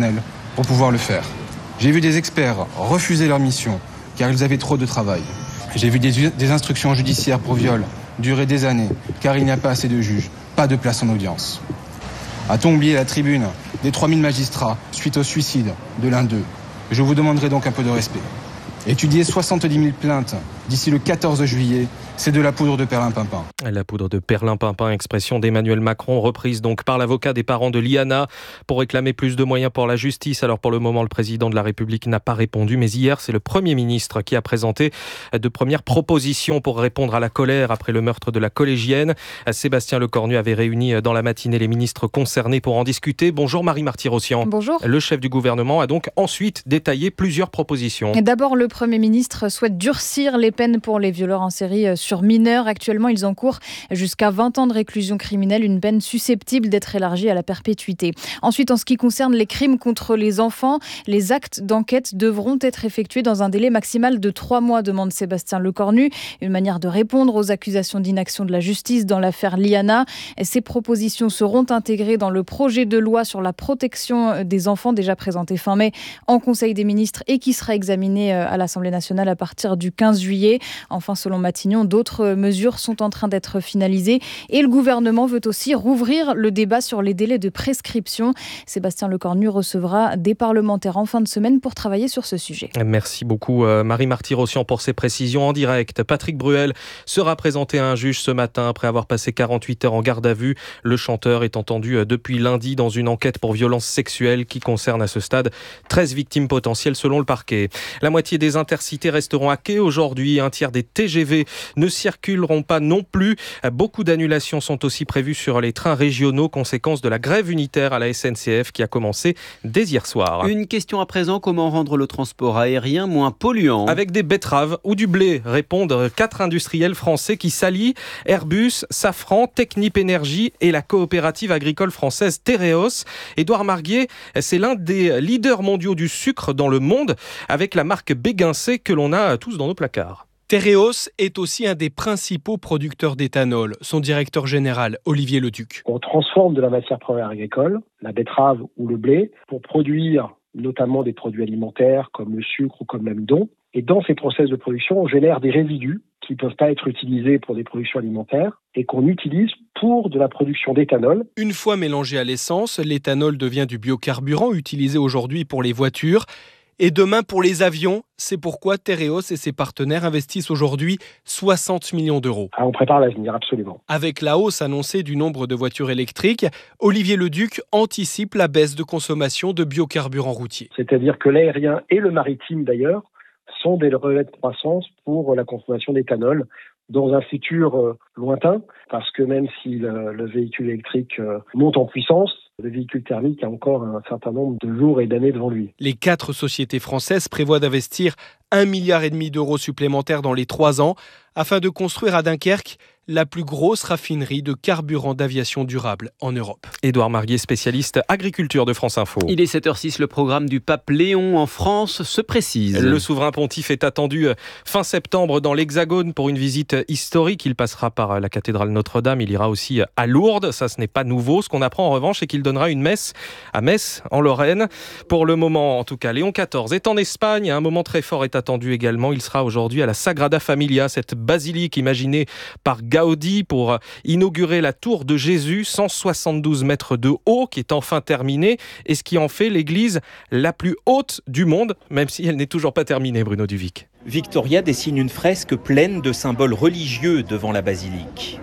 pour pouvoir le faire. J'ai vu des experts refuser leur mission car ils avaient trop de travail. J'ai vu des, des instructions judiciaires pour viol durer des années car il n'y a pas assez de juges, pas de place en audience. A-t-on oublié la tribune des trois mille magistrats suite au suicide de l'un d'eux? Je vous demanderai donc un peu de respect. Étudier soixante-dix mille plaintes d'ici le quatorze juillet, c'est de la poudre de perlimpinpin. La poudre de perlimpinpin, expression d'Emmanuel Macron, reprise donc par l'avocat des parents de Liana pour réclamer plus de moyens pour la justice. Alors pour le moment, le président de la République n'a pas répondu, mais hier, c'est le Premier ministre qui a présenté de premières propositions pour répondre à la colère après le meurtre de la collégienne. Sébastien Lecornu avait réuni dans la matinée les ministres concernés pour en discuter. Bonjour Marie Marty-Rossian. Bonjour. Le chef du gouvernement a donc ensuite détaillé plusieurs propositions. Et d'abord, le Premier ministre souhaite durcir les peines pour les violeurs en série sur mineurs. Actuellement, ils encourent jusqu'à vingt ans de réclusion criminelle, une peine susceptible d'être élargie à la perpétuité. Ensuite, en ce qui concerne les crimes contre les enfants, les actes d'enquête devront être effectués dans un délai maximal de trois mois, demande Sébastien Lecornu. Une manière de répondre aux accusations d'inaction de la justice dans l'affaire Liana. Ces propositions seront intégrées dans le projet de loi sur la protection des enfants, déjà présenté fin mai en Conseil des ministres et qui sera examiné à l'Assemblée nationale à partir du quinze juillet. Enfin, selon Matignon, d'autres mesures sont en train d'être finalisées et le gouvernement veut aussi rouvrir le débat sur les délais de prescription. Sébastien Lecornu recevra des parlementaires en fin de semaine pour travailler sur ce sujet. Merci beaucoup Marie Marty-Rossian pour ces précisions en direct. Patrick Bruel sera présenté à un juge ce matin après avoir passé quarante-huit heures en garde à vue. Le chanteur est entendu depuis lundi dans une enquête pour violences sexuelles qui concerne à ce stade treize victimes potentielles selon le parquet. La moitié des intercités resteront à quai aujourd'hui. Un tiers des T G V ne circuleront pas non plus. Beaucoup d'annulations sont aussi prévues sur les trains régionaux, conséquence de la grève unitaire à la S N C F qui a commencé dès hier soir. Une question à présent, comment rendre le transport aérien moins polluant? Avec des betteraves ou du blé, répondent quatre industriels français qui s'allient, Airbus, Safran, Technip Énergie et la coopérative agricole française Tereos. Édouard Marguier, c'est l'un des leaders mondiaux du sucre dans le monde, avec la marque Béguincé que l'on a tous dans nos placards. Tereos est aussi un des principaux producteurs d'éthanol. Son directeur général, Olivier Leduc. On transforme de la matière première agricole, la betterave ou le blé, pour produire notamment des produits alimentaires comme le sucre ou comme l'amidon. Et dans ces process de production, on génère des résidus qui ne peuvent pas être utilisés pour des productions alimentaires et qu'on utilise pour de la production d'éthanol. Une fois mélangé à l'essence, l'éthanol devient du biocarburant utilisé aujourd'hui pour les voitures. Et demain pour les avions, c'est pourquoi Tereos et ses partenaires investissent aujourd'hui soixante millions d'euros. Ah, on prépare l'avenir, absolument. Avec la hausse annoncée du nombre de voitures électriques, Olivier Leduc anticipe la baisse de consommation de biocarburants routiers. C'est-à-dire que l'aérien et le maritime d'ailleurs sont des relais de croissance pour la consommation d'éthanol dans un futur euh, lointain, parce que même si le, le véhicule électrique euh, monte en puissance, le véhicule thermique a encore un certain nombre de jours et d'années devant lui. Les quatre sociétés françaises prévoient d'investir un milliard et demi d'euros supplémentaires dans les trois ans afin de construire à Dunkerque la plus grosse raffinerie de carburant d'aviation durable en Europe. Édouard Marguier, spécialiste agriculture de France Info. Il est sept heures six, le programme du pape Léon en France se précise. Le souverain pontife est attendu fin septembre dans l'Hexagone pour une visite historique. Il passera par la cathédrale Notre-Dame, il ira aussi à Lourdes. Ça, ce n'est pas nouveau. Ce qu'on apprend en revanche, c'est qu'il donnera une messe à Metz, en Lorraine. Pour le moment, en tout cas, Léon quatorze est en Espagne. Un moment très fort est attendu également. Il sera aujourd'hui à la Sagrada Familia, cette basilique imaginée par Gaudi pour inaugurer la tour de Jésus, cent soixante-douze mètres de haut, qui est enfin terminée, et ce qui en fait l'église la plus haute du monde, même si elle n'est toujours pas terminée, Bruno Duvic. Victoria dessine une fresque pleine de symboles religieux devant la basilique.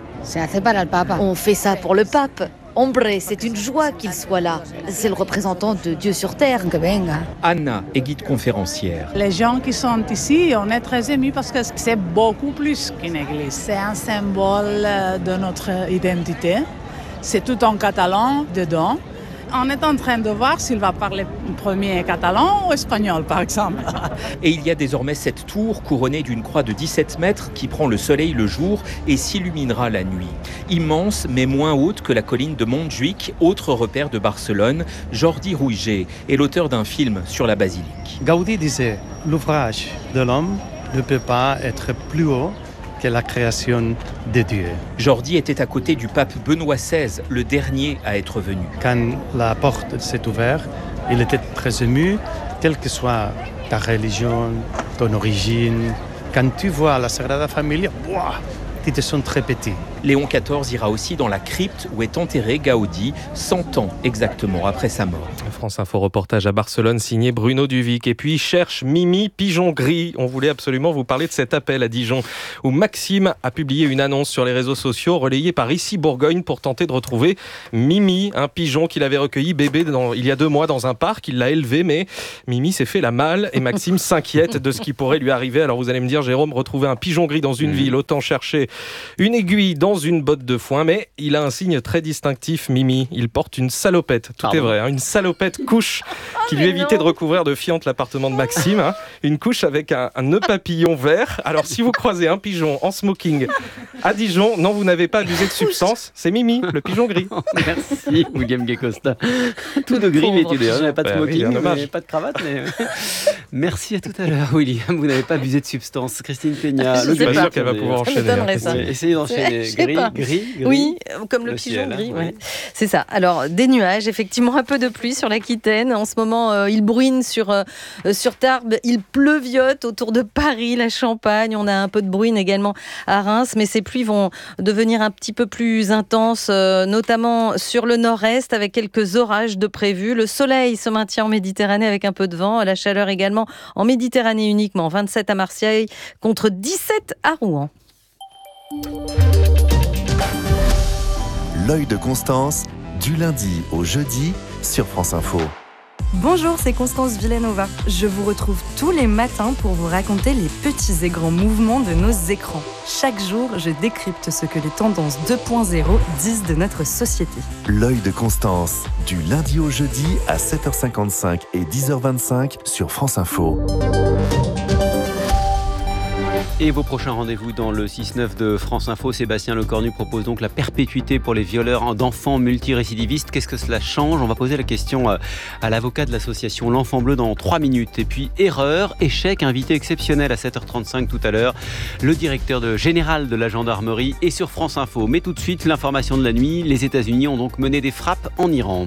On fait ça pour le pape. Hombre, c'est une joie qu'il soit là. C'est le représentant de Dieu sur terre. Anna est guide conférencière. Les gens qui sont ici, on est très émus parce que c'est beaucoup plus qu'une église. C'est un symbole de notre identité. C'est tout en catalan dedans. On est en train de voir s'il va parler premier catalan ou espagnol, par exemple. Et il y a désormais cette tour couronnée d'une croix de dix-sept mètres qui prend le soleil le jour et s'illuminera la nuit. Immense, mais moins haute que la colline de Montjuïc, autre repère de Barcelone. Jordi Rouiget est l'auteur d'un film sur la basilique. Gaudi disait « L'ouvrage de l'homme ne peut pas être plus haut que la création de Dieu. » Jordi était à côté du pape Benoît seize, le dernier à être venu. Quand la porte s'est ouverte, Il était très ému, quelle que soit ta religion, ton origine. Quand tu vois la Sagrada Familia, wow, tu te sens très petit. Léon quatorze ira aussi dans la crypte où est enterré Gaudi, cent ans exactement après sa mort. France Info reportage à Barcelone signé Bruno Duvic. Et puis cherche Mimi Pigeon Gris. On voulait absolument vous parler de cet appel à Dijon où Maxime a publié une annonce sur les réseaux sociaux relayée par Ici Bourgogne pour tenter de retrouver Mimi, un pigeon qu'il avait recueilli bébé dans, il y a deux mois dans un parc. Il l'a élevé mais Mimi s'est fait la malle et Maxime s'inquiète de ce qui pourrait lui arriver. Alors vous allez me dire Jérôme, retrouver un pigeon gris dans une ville, autant chercher une aiguille dans une botte de foin, mais il a un signe très distinctif, Mimi. Il porte une salopette, tout Pardon. est vrai, hein, une salopette couche qui lui évitait de recouvrir de fientes l'appartement de Maxime. Hein, une couche avec un, un nœud papillon vert. Alors si vous croisez un pigeon en smoking à Dijon, non, vous n'avez pas abusé de substance, c'est Mimi, le pigeon gris. Merci William Guécosta. Tout de gris, mais tu n'avez pas de smoking, bah, oui, pas de cravate. Mais... Merci, à tout à l'heure, William. Vous n'avez pas abusé de substance. Christine Peña. Je ne suis pas sûr qu'elle va pouvoir enchaîner. Ça. Essayez d'enchaîner. Gris, gris, gris. Oui, comme le, le pigeon ciel, gris. Hein, ouais. C'est ça. Alors, des nuages, effectivement, un peu de pluie sur l'Aquitaine. En ce moment, euh, il bruine sur, euh, sur Tarbes. Il pleuviote autour de Paris, la Champagne. On a un peu de bruine également à Reims. Mais ces pluies vont devenir un petit peu plus intenses, euh, notamment sur le nord-est, avec quelques orages de prévus. Le soleil se maintient en Méditerranée avec un peu de vent. La chaleur également en Méditerranée uniquement. vingt-sept à Marseille contre dix-sept à Rouen. L'œil de Constance, du lundi au jeudi sur France Info. Bonjour, c'est Constance Villanova. Je vous retrouve tous les matins pour vous raconter les petits et grands mouvements de nos écrans. Chaque jour, je décrypte ce que les tendances deux point zéro disent de notre société. L'œil de Constance, du lundi au jeudi à sept heures cinquante-cinq et dix heures vingt-cinq sur France Info. Et vos prochains rendez-vous dans le six neuf de France Info, Sébastien Lecornu propose donc la perpétuité pour les violeurs d'enfants multirécidivistes. Qu'est-ce que cela change ? On va poser la question à l'avocat de l'association L'Enfant Bleu dans trois minutes. Et puis erreur, échec, invité exceptionnel à sept heures trente-cinq tout à l'heure. Le directeur de, général de la gendarmerie est sur France Info. Mais tout de suite, l'information de la nuit. Les États-Unis ont donc mené des frappes en Iran.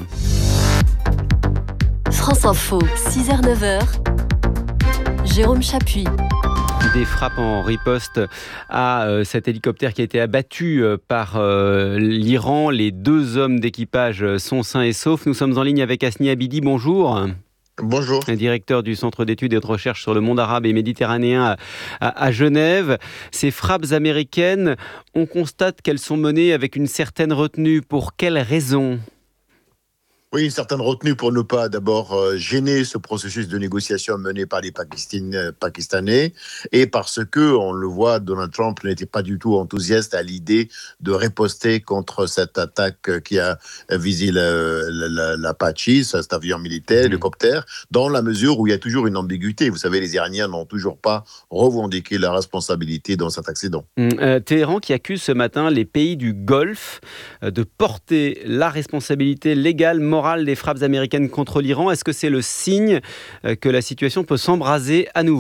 France Info, six heures neuf heures. Jérôme Chapuis. Des frappes en riposte à euh, cet hélicoptère qui a été abattu euh, par euh, l'Iran. Les deux hommes d'équipage sont sains et saufs. Nous sommes en ligne avec Hasni Abidi. Bonjour. Bonjour. Directeur du Centre d'études et de recherche sur le monde arabe et méditerranéen à, à, à Genève. Ces frappes américaines, on constate qu'elles sont menées avec une certaine retenue. Pour quelles raisons ? Oui, une certaine retenue pour ne pas d'abord euh, gêner ce processus de négociation mené par les Pakistan- Pakistanais et parce que, on le voit, Donald Trump n'était pas du tout enthousiaste à l'idée de riposter contre cette attaque qui a visé l'Apache, cet avion militaire, hélicoptère, dans la mesure où il y a toujours une ambiguïté. Vous savez, les Iraniens n'ont toujours pas revendiqué la responsabilité dans cet accident. Mmh, euh, Téhéran qui accuse ce matin les pays du Golfe euh, de porter la responsabilité légale, morale, des frappes américaines contre l'Iran. Est-ce que c'est le signe que la situation peut s'embraser à nouveau ?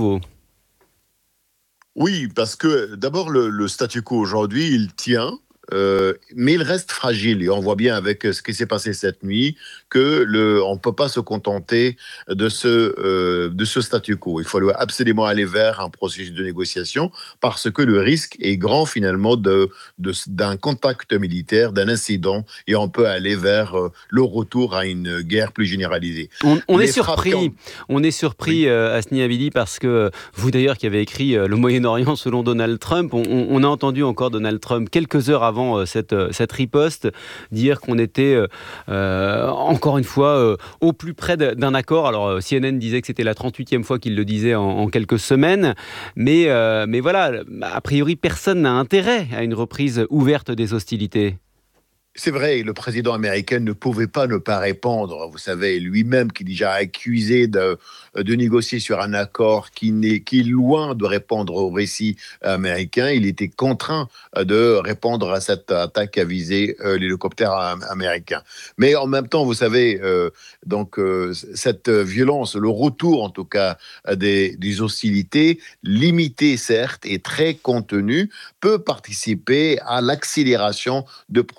Oui, parce que d'abord, le, le statu quo aujourd'hui, il tient. Euh, mais il reste fragile et on voit bien avec ce qui s'est passé cette nuit que le, on ne peut pas se contenter de ce, euh, de ce statu quo. Il faut absolument aller vers un processus de négociation parce que le risque est grand finalement de, de, d'un contact militaire, d'un incident et on peut aller vers euh, le retour à une guerre plus généralisée. On, on est surpris, quand... on est surpris oui. euh, Hasni Abidi parce que vous d'ailleurs qui avez écrit euh, Le Moyen-Orient selon Donald Trump, on, on a entendu encore Donald Trump quelques heures avant avant cette, cette riposte, dire qu'on était euh, encore une fois euh, au plus près d'un accord. Alors C N N disait que c'était la trente-huitième fois qu'il le disait en, en quelques semaines, mais, euh, mais voilà, a priori personne n'a intérêt à une reprise ouverte des hostilités. C'est vrai, le président américain ne pouvait pas ne pas répondre. Vous savez, lui-même qui est déjà accusé de, de négocier sur un accord qui, n'est, qui est loin de répondre au récit américain, il était contraint de répondre à cette attaque qui a visé euh, l'hélicoptère américain. Mais en même temps, vous savez, euh, donc, euh, cette violence, le retour en tout cas des, des hostilités, limitées certes et très contenues, peut participer à l'accélération de processus de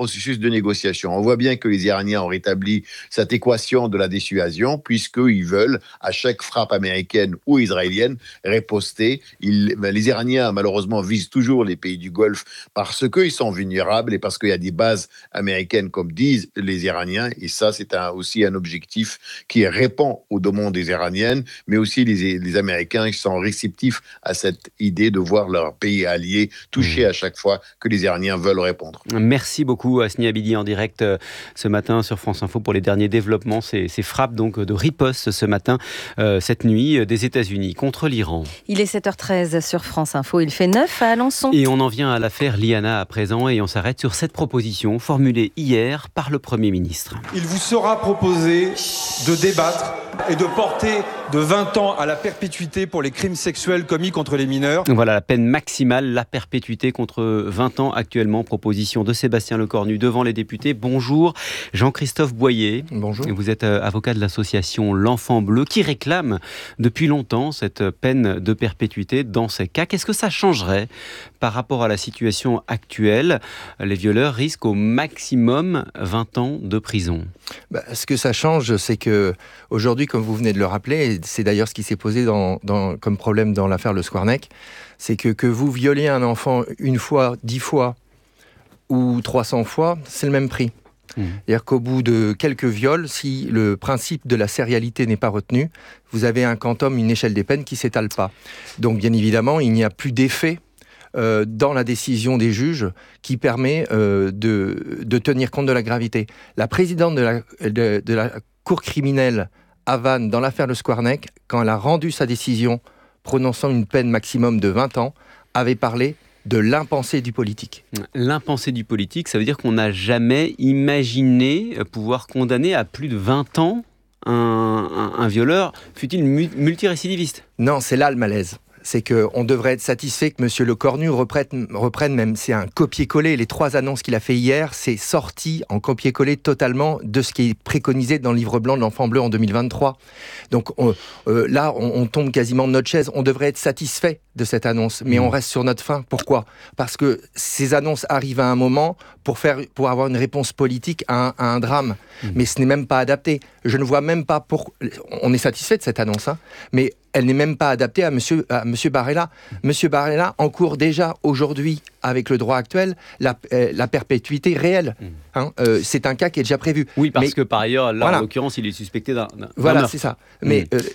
de négociation. On voit bien que les Iraniens ont rétabli cette équation de la dissuasion, puisqu'ils veulent, à chaque frappe américaine ou israélienne, riposter. Ils, les Iraniens, malheureusement, visent toujours les pays du Golfe parce qu'ils sont vulnérables et parce qu'il y a des bases américaines, comme disent les Iraniens. Et ça, c'est un, aussi un objectif qui répond aux demandes des Iraniennes, mais aussi les, les Américains qui sont réceptifs à cette idée de voir leur pays allié touché à chaque fois que les Iraniens veulent répondre. Merci beaucoup Hasni Abidi en direct euh, ce matin sur France Info pour les derniers développements, ces, ces frappes donc de riposte ce matin, euh, cette nuit euh, des États-Unis contre l'Iran. Il est sept heures treize sur France Info, il fait neuf à Alençon. Et on en vient à l'affaire Liana à présent et on s'arrête sur cette proposition formulée hier par le Premier ministre. Il vous sera proposé de débattre et de porter de vingt ans à la perpétuité pour les crimes sexuels commis contre les mineurs. Voilà la peine maximale, la perpétuité contre vingt ans actuellement. Proposition de Sébastien Lecornu devant les députés. Bonjour Jean-Christophe Boyer. Bonjour. Vous êtes avocat de l'association L'Enfant Bleu qui réclame depuis longtemps cette peine de perpétuité dans ces cas. Qu'est-ce que ça changerait par rapport à la situation actuelle ? Les violeurs risquent au maximum vingt ans de prison. Bah, ce que ça change, c'est que aujourd'hui, comme vous venez de le rappeler, et c'est d'ailleurs ce qui s'est posé dans, dans, comme problème dans l'affaire Le Squarnec, c'est que que vous violez un enfant une fois, dix fois ou trois cents fois, c'est le même prix. Mmh. C'est-à-dire qu'au bout de quelques viols, si le principe de la sérialité n'est pas retenu, vous avez un quantum, une échelle des peines qui ne s'étale pas. Donc bien évidemment, il n'y a plus d'effet Euh, dans la décision des juges qui permet euh, de, de tenir compte de la gravité. La présidente de la, de, de la Cour criminelle à Vannes, dans l'affaire Le Squarnec, quand elle a rendu sa décision prononçant une peine maximum de vingt ans, avait parlé de l'impensé du politique. L'impensé du politique, ça veut dire qu'on n'a jamais imaginé pouvoir condamner à plus de vingt ans un, un, un violeur, fût-il multirécidiviste. Non, c'est là le malaise. C'est qu'on devrait être satisfait que M. Lecornu reprenne, reprenne même, c'est un copier-coller, les trois annonces qu'il a fait hier, c'est sorti en copier-coller totalement de ce qui est préconisé dans le livre blanc de l'Enfant Bleu en deux mille vingt-trois. Donc on, euh, là, on, on tombe quasiment de notre chaise, on devrait être satisfait de cette annonce, mais mmh. on reste sur notre faim. Pourquoi ? Parce que ces annonces arrivent à un moment pour, faire, pour avoir une réponse politique à un, à un drame, mmh. mais ce n'est même pas adapté. Je ne vois même pas pour... On est satisfait de cette annonce, hein, mais elle n'est même pas adaptée à Monsieur, à Monsieur Barella. Monsieur Barella encourt déjà aujourd'hui, avec le droit actuel, la, euh, la perpétuité réelle. Mmh. Hein, euh, c'est un cas qui est déjà prévu. Oui, parce mais, que par ailleurs, là, voilà. en l'occurrence, il est suspecté d'un, d'un Voilà, meurtre. c'est ça. Mais... Mmh. Euh,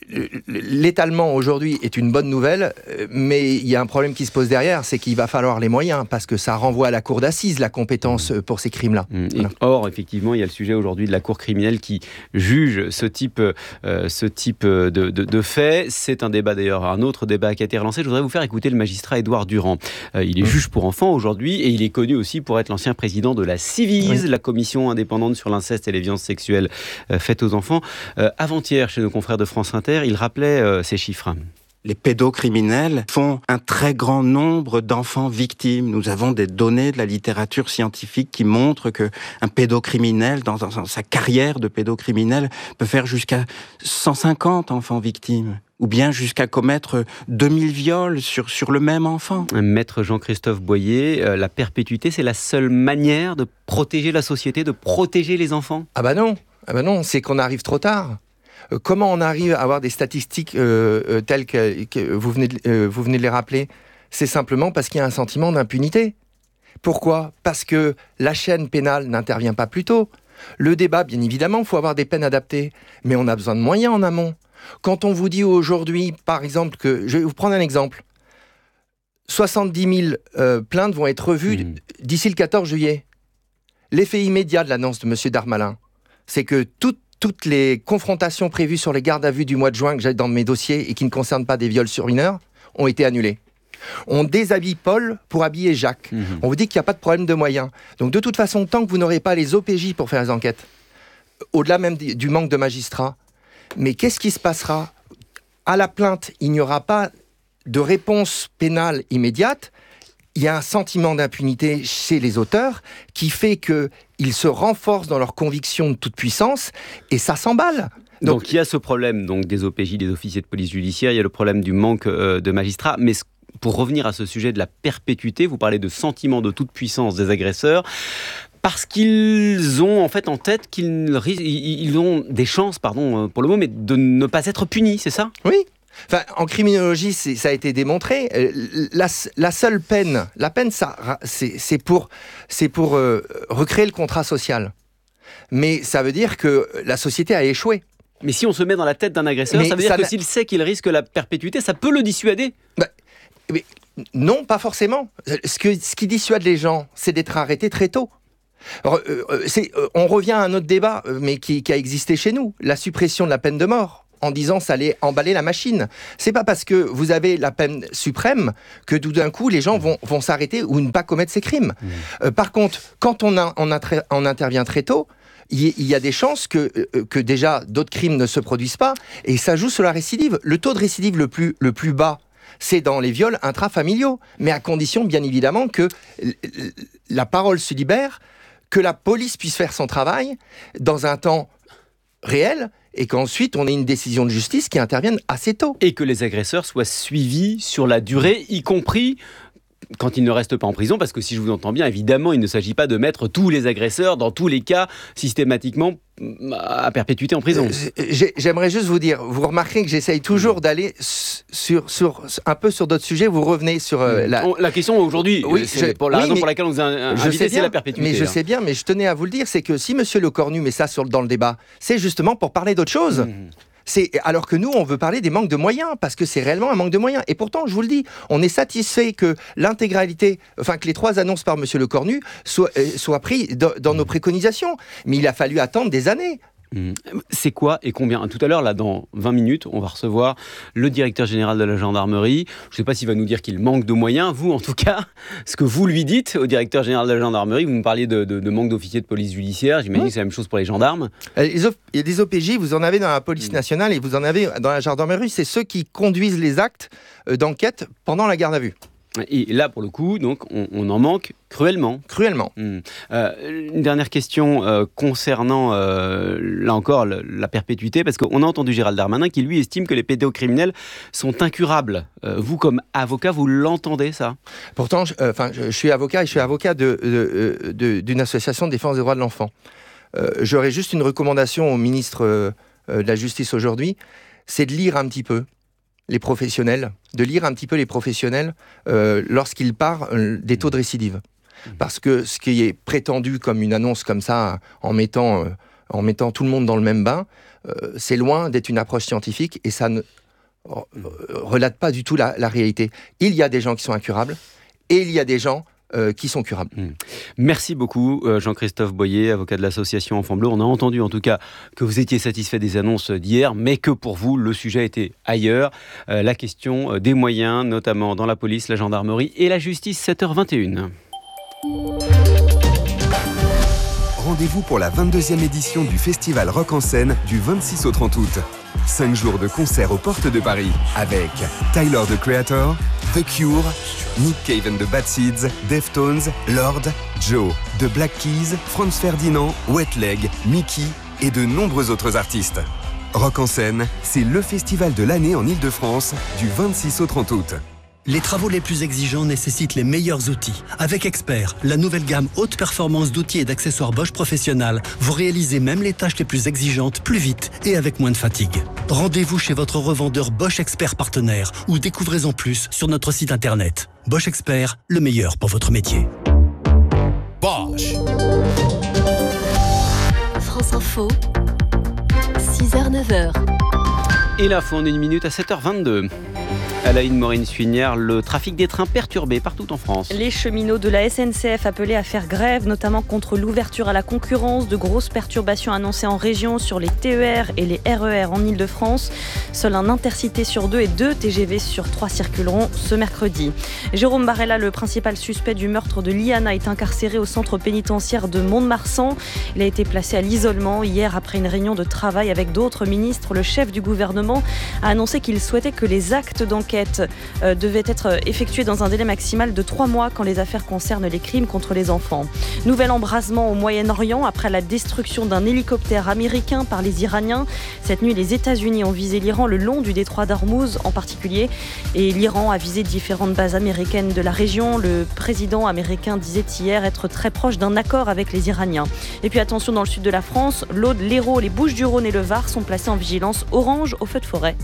l'étalement aujourd'hui est une bonne nouvelle, mais il y a un problème qui se pose derrière, c'est qu'il va falloir les moyens, parce que ça renvoie à la cour d'assises, la compétence pour ces crimes-là. Mmh. Voilà. Or, effectivement, il y a le sujet aujourd'hui de la cour criminelle qui juge ce type, euh, ce type de, de, de fait. C'est un débat d'ailleurs, un autre débat qui a été relancé. Je voudrais vous faire écouter le magistrat Édouard Durand. Euh, il est mmh. juge pour enfants aujourd'hui, et il est connu aussi pour être l'ancien président de la Civise, mmh. la commission indépendante sur l'inceste et les violences sexuelles euh, faites aux enfants. Euh, avant-hier, chez nos confrères de France Inter, il rappelait euh, ces chiffres. Les pédocriminels font un très grand nombre d'enfants victimes. Nous avons des données de la littérature scientifique qui montrent qu'un pédocriminel, dans, dans sa carrière de pédocriminel, peut faire jusqu'à cent cinquante enfants victimes. Ou bien jusqu'à commettre deux mille viols sur, sur le même enfant. Maître Jean-Christophe Boyer, euh, la perpétuité, c'est la seule manière de protéger la société, de protéger les enfants ? Ah bah non, ah bah non, c'est qu'on arrive trop tard. Comment on arrive à avoir des statistiques euh, euh, telles que, que vous, venez de, euh, vous venez de les rappeler ? C'est simplement parce qu'il y a un sentiment d'impunité. Pourquoi ? Parce que la chaîne pénale n'intervient pas plus tôt. Le débat, bien évidemment, il faut avoir des peines adaptées, mais on a besoin de moyens en amont. Quand on vous dit aujourd'hui, par exemple, que... Je vais vous prendre un exemple. soixante-dix mille euh, plaintes vont être revues mmh. d'ici le quatorze juillet. L'effet immédiat de l'annonce de M. Darmanin, c'est que toute Toutes les confrontations prévues sur les gardes à vue du mois de juin que j'ai dans mes dossiers et qui ne concernent pas des viols sur mineurs ont été annulées. On déshabille Paul pour habiller Jacques. Mmh. On vous dit qu'il n'y a pas de problème de moyens. Donc de toute façon, tant que vous n'aurez pas les O P J pour faire les enquêtes, au-delà même du manque de magistrats, mais qu'est-ce qui se passera ? À la plainte, il n'y aura pas de réponse pénale immédiate. Il y a un sentiment d'impunité chez les auteurs qui fait qu'ils se renforcent dans leur conviction de toute puissance et ça s'emballe. Donc, donc il y a ce problème donc, des O P J, des officiers de police judiciaire, il y a le problème du manque euh, de magistrats, mais pour revenir à ce sujet de la perpétuité, vous parlez de sentiment de toute puissance des agresseurs. Parce qu'ils ont en fait en tête qu'ils ils ont des chances, pardon pour le mot, mais de ne pas être punis, c'est ça ? Oui. Enfin, en criminologie, c'est, ça a été démontré. La, la seule peine, la peine, ça, c'est, c'est pour, c'est pour euh, recréer le contrat social. Mais ça veut dire que la société a échoué. Mais si on se met dans la tête d'un agresseur, mais ça veut dire ça que n'a... s'il sait qu'il risque la perpétuité, ça peut le dissuader ? Bah, mais non, pas forcément. Ce, que, ce qui dissuade les gens, c'est d'être arrêtés très tôt. Alors, euh, c'est, euh, on revient à un autre débat, mais qui, qui a existé chez nous, la suppression de la peine de mort, en disant ça allait emballer la machine. C'est pas parce que vous avez la peine suprême que tout d'un coup les gens vont, vont s'arrêter ou ne pas commettre ces crimes. Mmh. Euh, par contre, quand on, a, on, a très, on intervient très tôt, il y a des chances que, que déjà d'autres crimes ne se produisent pas, et ça joue sur la récidive. Le taux de récidive le plus, le plus bas, c'est dans les viols intrafamiliaux, mais à condition bien évidemment que la parole se libère, que la police puisse faire son travail dans un temps réel, et qu'ensuite on ait une décision de justice qui intervienne assez tôt. Et que les agresseurs soient suivis sur la durée, y compris quand ils ne restent pas en prison, parce que si je vous entends bien, évidemment, il ne s'agit pas de mettre tous les agresseurs, dans tous les cas, systématiquement à perpétuité en prison. Euh, j'aimerais juste vous dire, vous remarquez que j'essaye toujours d'aller sur, sur, un peu sur d'autres sujets, vous revenez sur... Euh, la... la question aujourd'hui, oui, c'est je, pour la oui, raison pour laquelle on vous a invité, c'est la perpétuité. Mais je sais bien, mais je tenais à vous le dire, c'est que si Monsieur Lecornu met ça sur, dans le débat, c'est justement pour parler d'autre chose. Mmh. C'est, alors que nous, on veut parler des manques de moyens, parce que c'est réellement un manque de moyens. Et pourtant, je vous le dis, on est satisfait que l'intégralité, enfin que les trois annonces par Monsieur Lecornu soient, euh, soient prises dans, dans nos préconisations. Mais il a fallu attendre des années. C'est quoi et combien ? Tout à l'heure, là, dans vingt minutes, on va recevoir le directeur général de la gendarmerie. Je ne sais pas s'il va nous dire qu'il manque de moyens. Vous, en tout cas, ce que vous lui dites au directeur général de la gendarmerie, vous nous parliez de, de, de manque d'officiers de police judiciaire. J'imagine oui. que c'est la même chose pour les gendarmes. Il y a des O P J, vous en avez dans la police nationale et vous en avez dans la gendarmerie. C'est ceux qui conduisent les actes d'enquête pendant la garde à vue. Et là, pour le coup, donc, on, on en manque cruellement. Cruellement. Mmh. Euh, une dernière question euh, concernant, euh, là encore, le, la perpétuité, parce qu'on a entendu Gérald Darmanin qui, lui, estime que les pédocriminels sont incurables. Euh, vous, comme avocat, vous l'entendez, ça ? Pourtant, je, euh, je, je suis avocat et je suis avocat de, de, de, d'une association de défense des droits de l'enfant. Euh, j'aurais juste une recommandation au ministre euh, de la Justice aujourd'hui, c'est de lire un petit peu les professionnels, de lire un petit peu les professionnels euh, lorsqu'ils parlent euh, des taux de récidive. Parce que ce qui est prétendu comme une annonce comme ça, en mettant, euh, en mettant tout le monde dans le même bain, euh, c'est loin d'être une approche scientifique et ça ne euh, relate pas du tout la, la réalité. Il y a des gens qui sont incurables et il y a des gens Euh, qui sont curables. Mmh. Merci beaucoup Jean-Christophe Boyer, avocat de l'association Enfants Bleus. On a entendu en tout cas que vous étiez satisfait des annonces d'hier, mais que pour vous le sujet était ailleurs. Euh, la question des moyens, notamment dans la police, la gendarmerie et la justice. sept heures vingt et une. Rendez-vous pour la vingt-deuxième édition du festival Rock en scène du vingt-six au trente août. Cinq jours de concerts aux portes de Paris avec Tyler, the Creator, The Cure, Nick Cave and the Bad Seeds, Deftones, Lord, Joe, The Black Keys, Franz Ferdinand, Wet Leg, Mickey et de nombreux autres artistes. Rock en scène, c'est le festival de l'année en Ile-de-France du vingt-six au trente août. Les travaux les plus exigeants nécessitent les meilleurs outils. Avec Expert, la nouvelle gamme haute performance d'outils et d'accessoires Bosch Professionnal, vous réalisez même les tâches les plus exigeantes plus vite et avec moins de fatigue. Rendez-vous chez votre revendeur Bosch Expert partenaire ou découvrez-en plus sur notre site internet. Bosch Expert, le meilleur pour votre métier. Bosch. France Info, six heures neuf heures. Et l'info en une minute à sept heures vingt-deux. À la une, Maureen Suignard, le trafic des trains perturbé partout en France. Les cheminots de la S N C F appelés à faire grève, notamment contre l'ouverture à la concurrence, de grosses perturbations annoncées en région sur les T E R et les R E R en Ile-de-France. Seul un intercité sur deux et deux T G V sur trois circuleront ce mercredi. Jérôme Barella, le principal suspect du meurtre de Liana, est incarcéré au centre pénitentiaire de Mont-de-Marsan. Il a été placé à l'isolement hier après une réunion de travail avec d'autres ministres. Le chef du gouvernement a annoncé qu'il souhaitait que les actes d'enquête l'enquête euh, devait être effectuée dans un délai maximal de trois mois quand les affaires concernent les crimes contre les enfants. Nouvel embrasement au Moyen-Orient après la destruction d'un hélicoptère américain par les Iraniens. Cette nuit, les États-Unis ont visé l'Iran le long du détroit d'Ormuz en particulier. Et l'Iran a visé différentes bases américaines de la région. Le président américain disait hier être très proche d'un accord avec les Iraniens. Et puis attention, dans le sud de la France, l'Aude, l'Hérault, les Bouches-du-Rhône et le Var sont placés en vigilance orange au feu de forêt.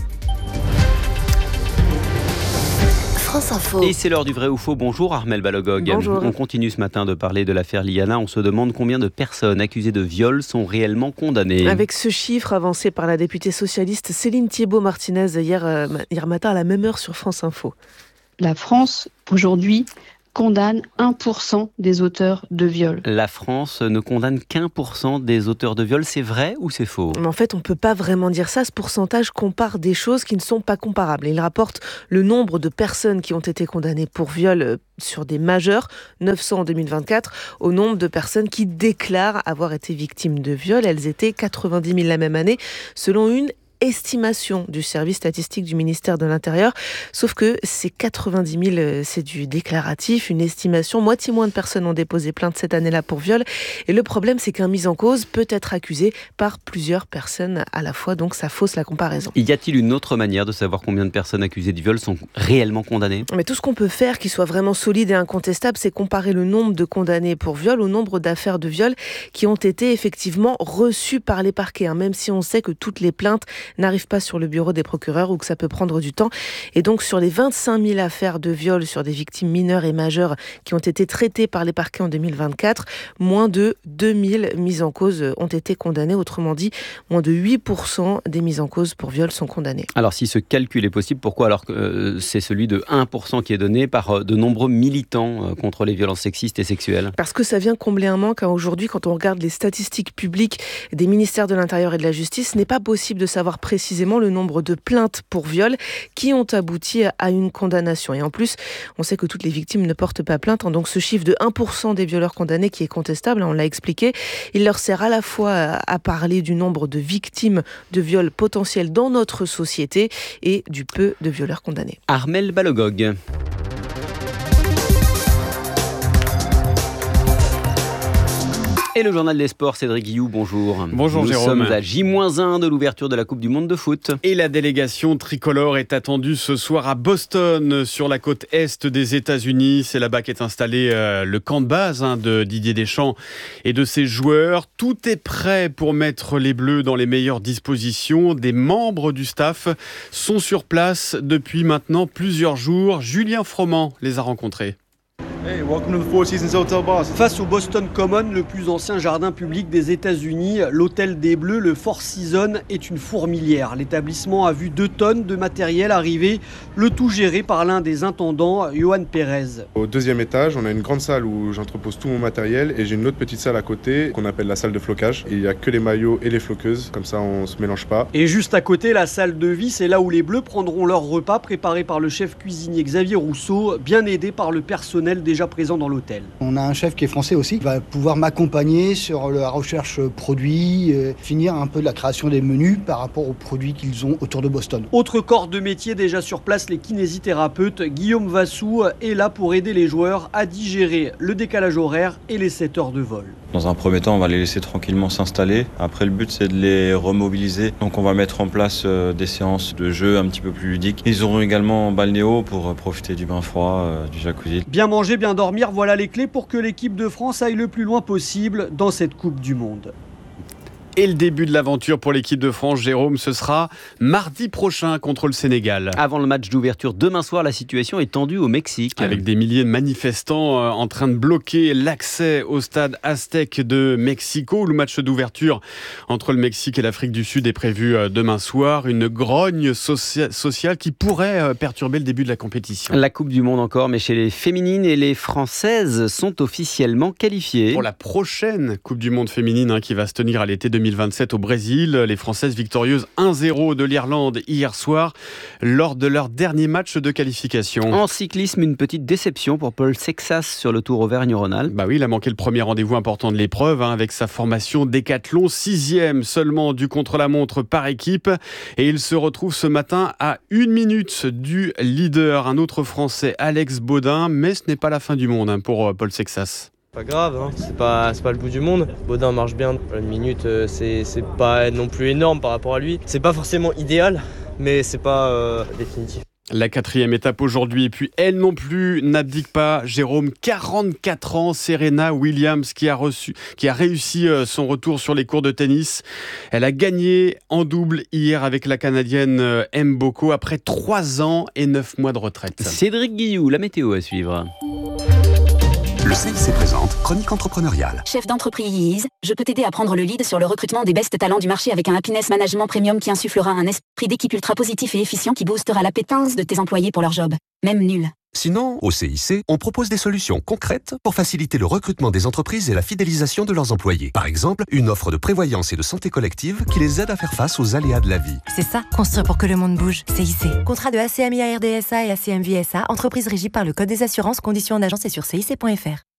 France Info. Et c'est l'heure du vrai ou faux. Bonjour Armelle Balogog. Bonjour. On continue ce matin de parler de l'affaire Liana. On se demande combien de personnes accusées de viol sont réellement condamnées. Avec ce chiffre avancé par la députée socialiste Céline Thiébaut-Martinez hier, euh, hier matin à la même heure sur France Info. La France, aujourd'hui, condamne un pour cent des auteurs de viol. La France ne condamne qu'un pour cent des auteurs de viol. C'est vrai ou c'est faux ? Mais en fait, on ne peut pas vraiment dire ça. Ce pourcentage compare des choses qui ne sont pas comparables. Il rapporte le nombre de personnes qui ont été condamnées pour viol sur des majeurs, neuf cents en deux mille vingt-quatre, au nombre de personnes qui déclarent avoir été victimes de viol. Elles étaient quatre-vingt-dix mille la même année, selon une estimation du service statistique du ministère de l'Intérieur. Sauf que ces quatre-vingt-dix mille, c'est du déclaratif, une estimation. Moitié moins de personnes ont déposé plainte cette année-là pour viol. Et le problème, c'est qu'un mis en cause peut être accusé par plusieurs personnes à la fois. Donc ça fausse la comparaison. Y a-t-il une autre manière de savoir combien de personnes accusées de viol sont réellement condamnées ? Mais tout ce qu'on peut faire qui soit vraiment solide et incontestable, c'est comparer le nombre de condamnés pour viol au nombre d'affaires de viol qui ont été effectivement reçues par les parquets. Hein, même si on sait que toutes les plaintes n'arrive pas sur le bureau des procureurs ou que ça peut prendre du temps. Et donc sur les vingt-cinq mille affaires de viol sur des victimes mineures et majeures qui ont été traitées par les parquets en deux mille vingt-quatre, moins de deux mille mises en cause ont été condamnées. Autrement dit, moins de huit pour cent des mises en cause pour viol sont condamnées. Alors si ce calcul est possible, pourquoi alors que euh, c'est celui de un pour cent qui est donné par euh, de nombreux militants euh, contre les violences sexistes et sexuelles ? Parce que ça vient combler un manque. Hein. Aujourd'hui, quand on regarde les statistiques publiques des ministères de l'Intérieur et de la Justice, ce n'est pas possible de savoir précisément le nombre de plaintes pour viol qui ont abouti à une condamnation. Et en plus, on sait que toutes les victimes ne portent pas plainte. Donc ce chiffre de un pour cent des violeurs condamnés qui est contestable, on l'a expliqué, il leur sert à la fois à parler du nombre de victimes de viols potentiels dans notre société et du peu de violeurs condamnés. Armelle Balogog. Et le journal des sports, Cédric Guillou, bonjour. Bonjour Nous Jérôme. Nous sommes à J moins un de l'ouverture de la Coupe du Monde de foot. Et la délégation tricolore est attendue ce soir à Boston, sur la côte est des États-Unis. C'est là-bas qu'est installé euh, le camp de base hein, de Didier Deschamps et de ses joueurs. Tout est prêt pour mettre les Bleus dans les meilleures dispositions. Des membres du staff sont sur place depuis maintenant plusieurs jours. Julien Froment les a rencontrés. Hey, welcome to the Four Seasons Hotel Boston. Face au Boston Common, le plus ancien jardin public des États-Unis, l'hôtel des Bleus, le Four Seasons, est une fourmilière. L'établissement a vu deux tonnes de matériel arriver, le tout géré par l'un des intendants, Johan Pérez. Au deuxième étage, on a une grande salle où j'entrepose tout mon matériel et j'ai une autre petite salle à côté qu'on appelle la salle de flocage. Et il n'y a que les maillots et les floqueuses, comme ça on ne se mélange pas. Et juste à côté, la salle de vie, c'est là où les Bleus prendront leur repas préparé par le chef cuisinier Xavier Rousseau, bien aidé par le personnel déjà présent dans l'hôtel. On a un chef qui est français aussi, qui va pouvoir m'accompagner sur la recherche produits, euh, finir un peu de la création des menus par rapport aux produits qu'ils ont autour de Boston. Autre corps de métier déjà sur place, les kinésithérapeutes. Guillaume Vassou est là pour aider les joueurs à digérer le décalage horaire et les sept heures de vol. Dans un premier temps, on va les laisser tranquillement s'installer. Après, le but, c'est de les remobiliser. Donc, on va mettre en place euh, des séances de jeu un petit peu plus ludiques. Ils auront également un balnéo pour euh, profiter du bain froid, euh, du jacuzzi. Bien manger, bien dormir, voilà les clés pour que l'équipe de France aille le plus loin possible dans cette Coupe du Monde. Et le début de l'aventure pour l'équipe de France, Jérôme, ce sera mardi prochain contre le Sénégal. Avant le match d'ouverture demain soir, la situation est tendue au Mexique. Avec des milliers de manifestants euh, en train de bloquer l'accès au stade Aztec de Mexico. Le match d'ouverture entre le Mexique et l'Afrique du Sud est prévu euh, demain soir. Une grogne socia- sociale qui pourrait euh, perturber le début de la compétition. La Coupe du Monde encore, mais chez les féminines, et les Françaises sont officiellement qualifiées. Pour la prochaine Coupe du Monde féminine hein, qui va se tenir à l'été deux mille vingt-sept au Brésil. Les Françaises victorieuses un zéro de l'Irlande hier soir lors de leur dernier match de qualification. En cyclisme, une petite déception pour Paul Sexas sur le Tour Auvergne-Rhône-Alpes. Bah oui, il a manqué le premier rendez-vous important de l'épreuve hein, avec sa formation Décathlon, sixième seulement du contre-la-montre par équipe. Et il se retrouve ce matin à une minute du leader, un autre Français, Alex Baudin. Mais ce n'est pas la fin du monde hein, pour Paul Sexas. Pas grave, hein. c'est pas, c'est pas le bout du monde. Baudin marche bien, une minute euh, c'est, c'est pas non plus énorme par rapport à lui. C'est pas forcément idéal, mais c'est pas euh, définitif. La quatrième étape aujourd'hui, et puis elle non plus n'abdique pas. Jérôme, quarante-quatre ans, Serena Williams qui a, reçu, qui a réussi son retour sur les cours de tennis. Elle a gagné en double hier avec la Canadienne Mboko après trois ans et neuf mois de retraite. Cédric Guillou, la météo à suivre. Le C I C présente Chronique entrepreneuriale. Chef d'entreprise, je peux t'aider à prendre le lead sur le recrutement des best talents du marché avec un Happiness Management Premium qui insufflera un esprit d'équipe ultra positif et efficient qui boostera l'appétence de tes employés pour leur job, même nul. Sinon, au C I C, on propose des solutions concrètes pour faciliter le recrutement des entreprises et la fidélisation de leurs employés. Par exemple, une offre de prévoyance et de santé collective qui les aide à faire face aux aléas de la vie. C'est ça, construire pour que le monde bouge. C I C. Contrat de A C M I A R D S A et A C M V S A, entreprise régie par le Code des assurances, conditions en agence et sur C I C point F R.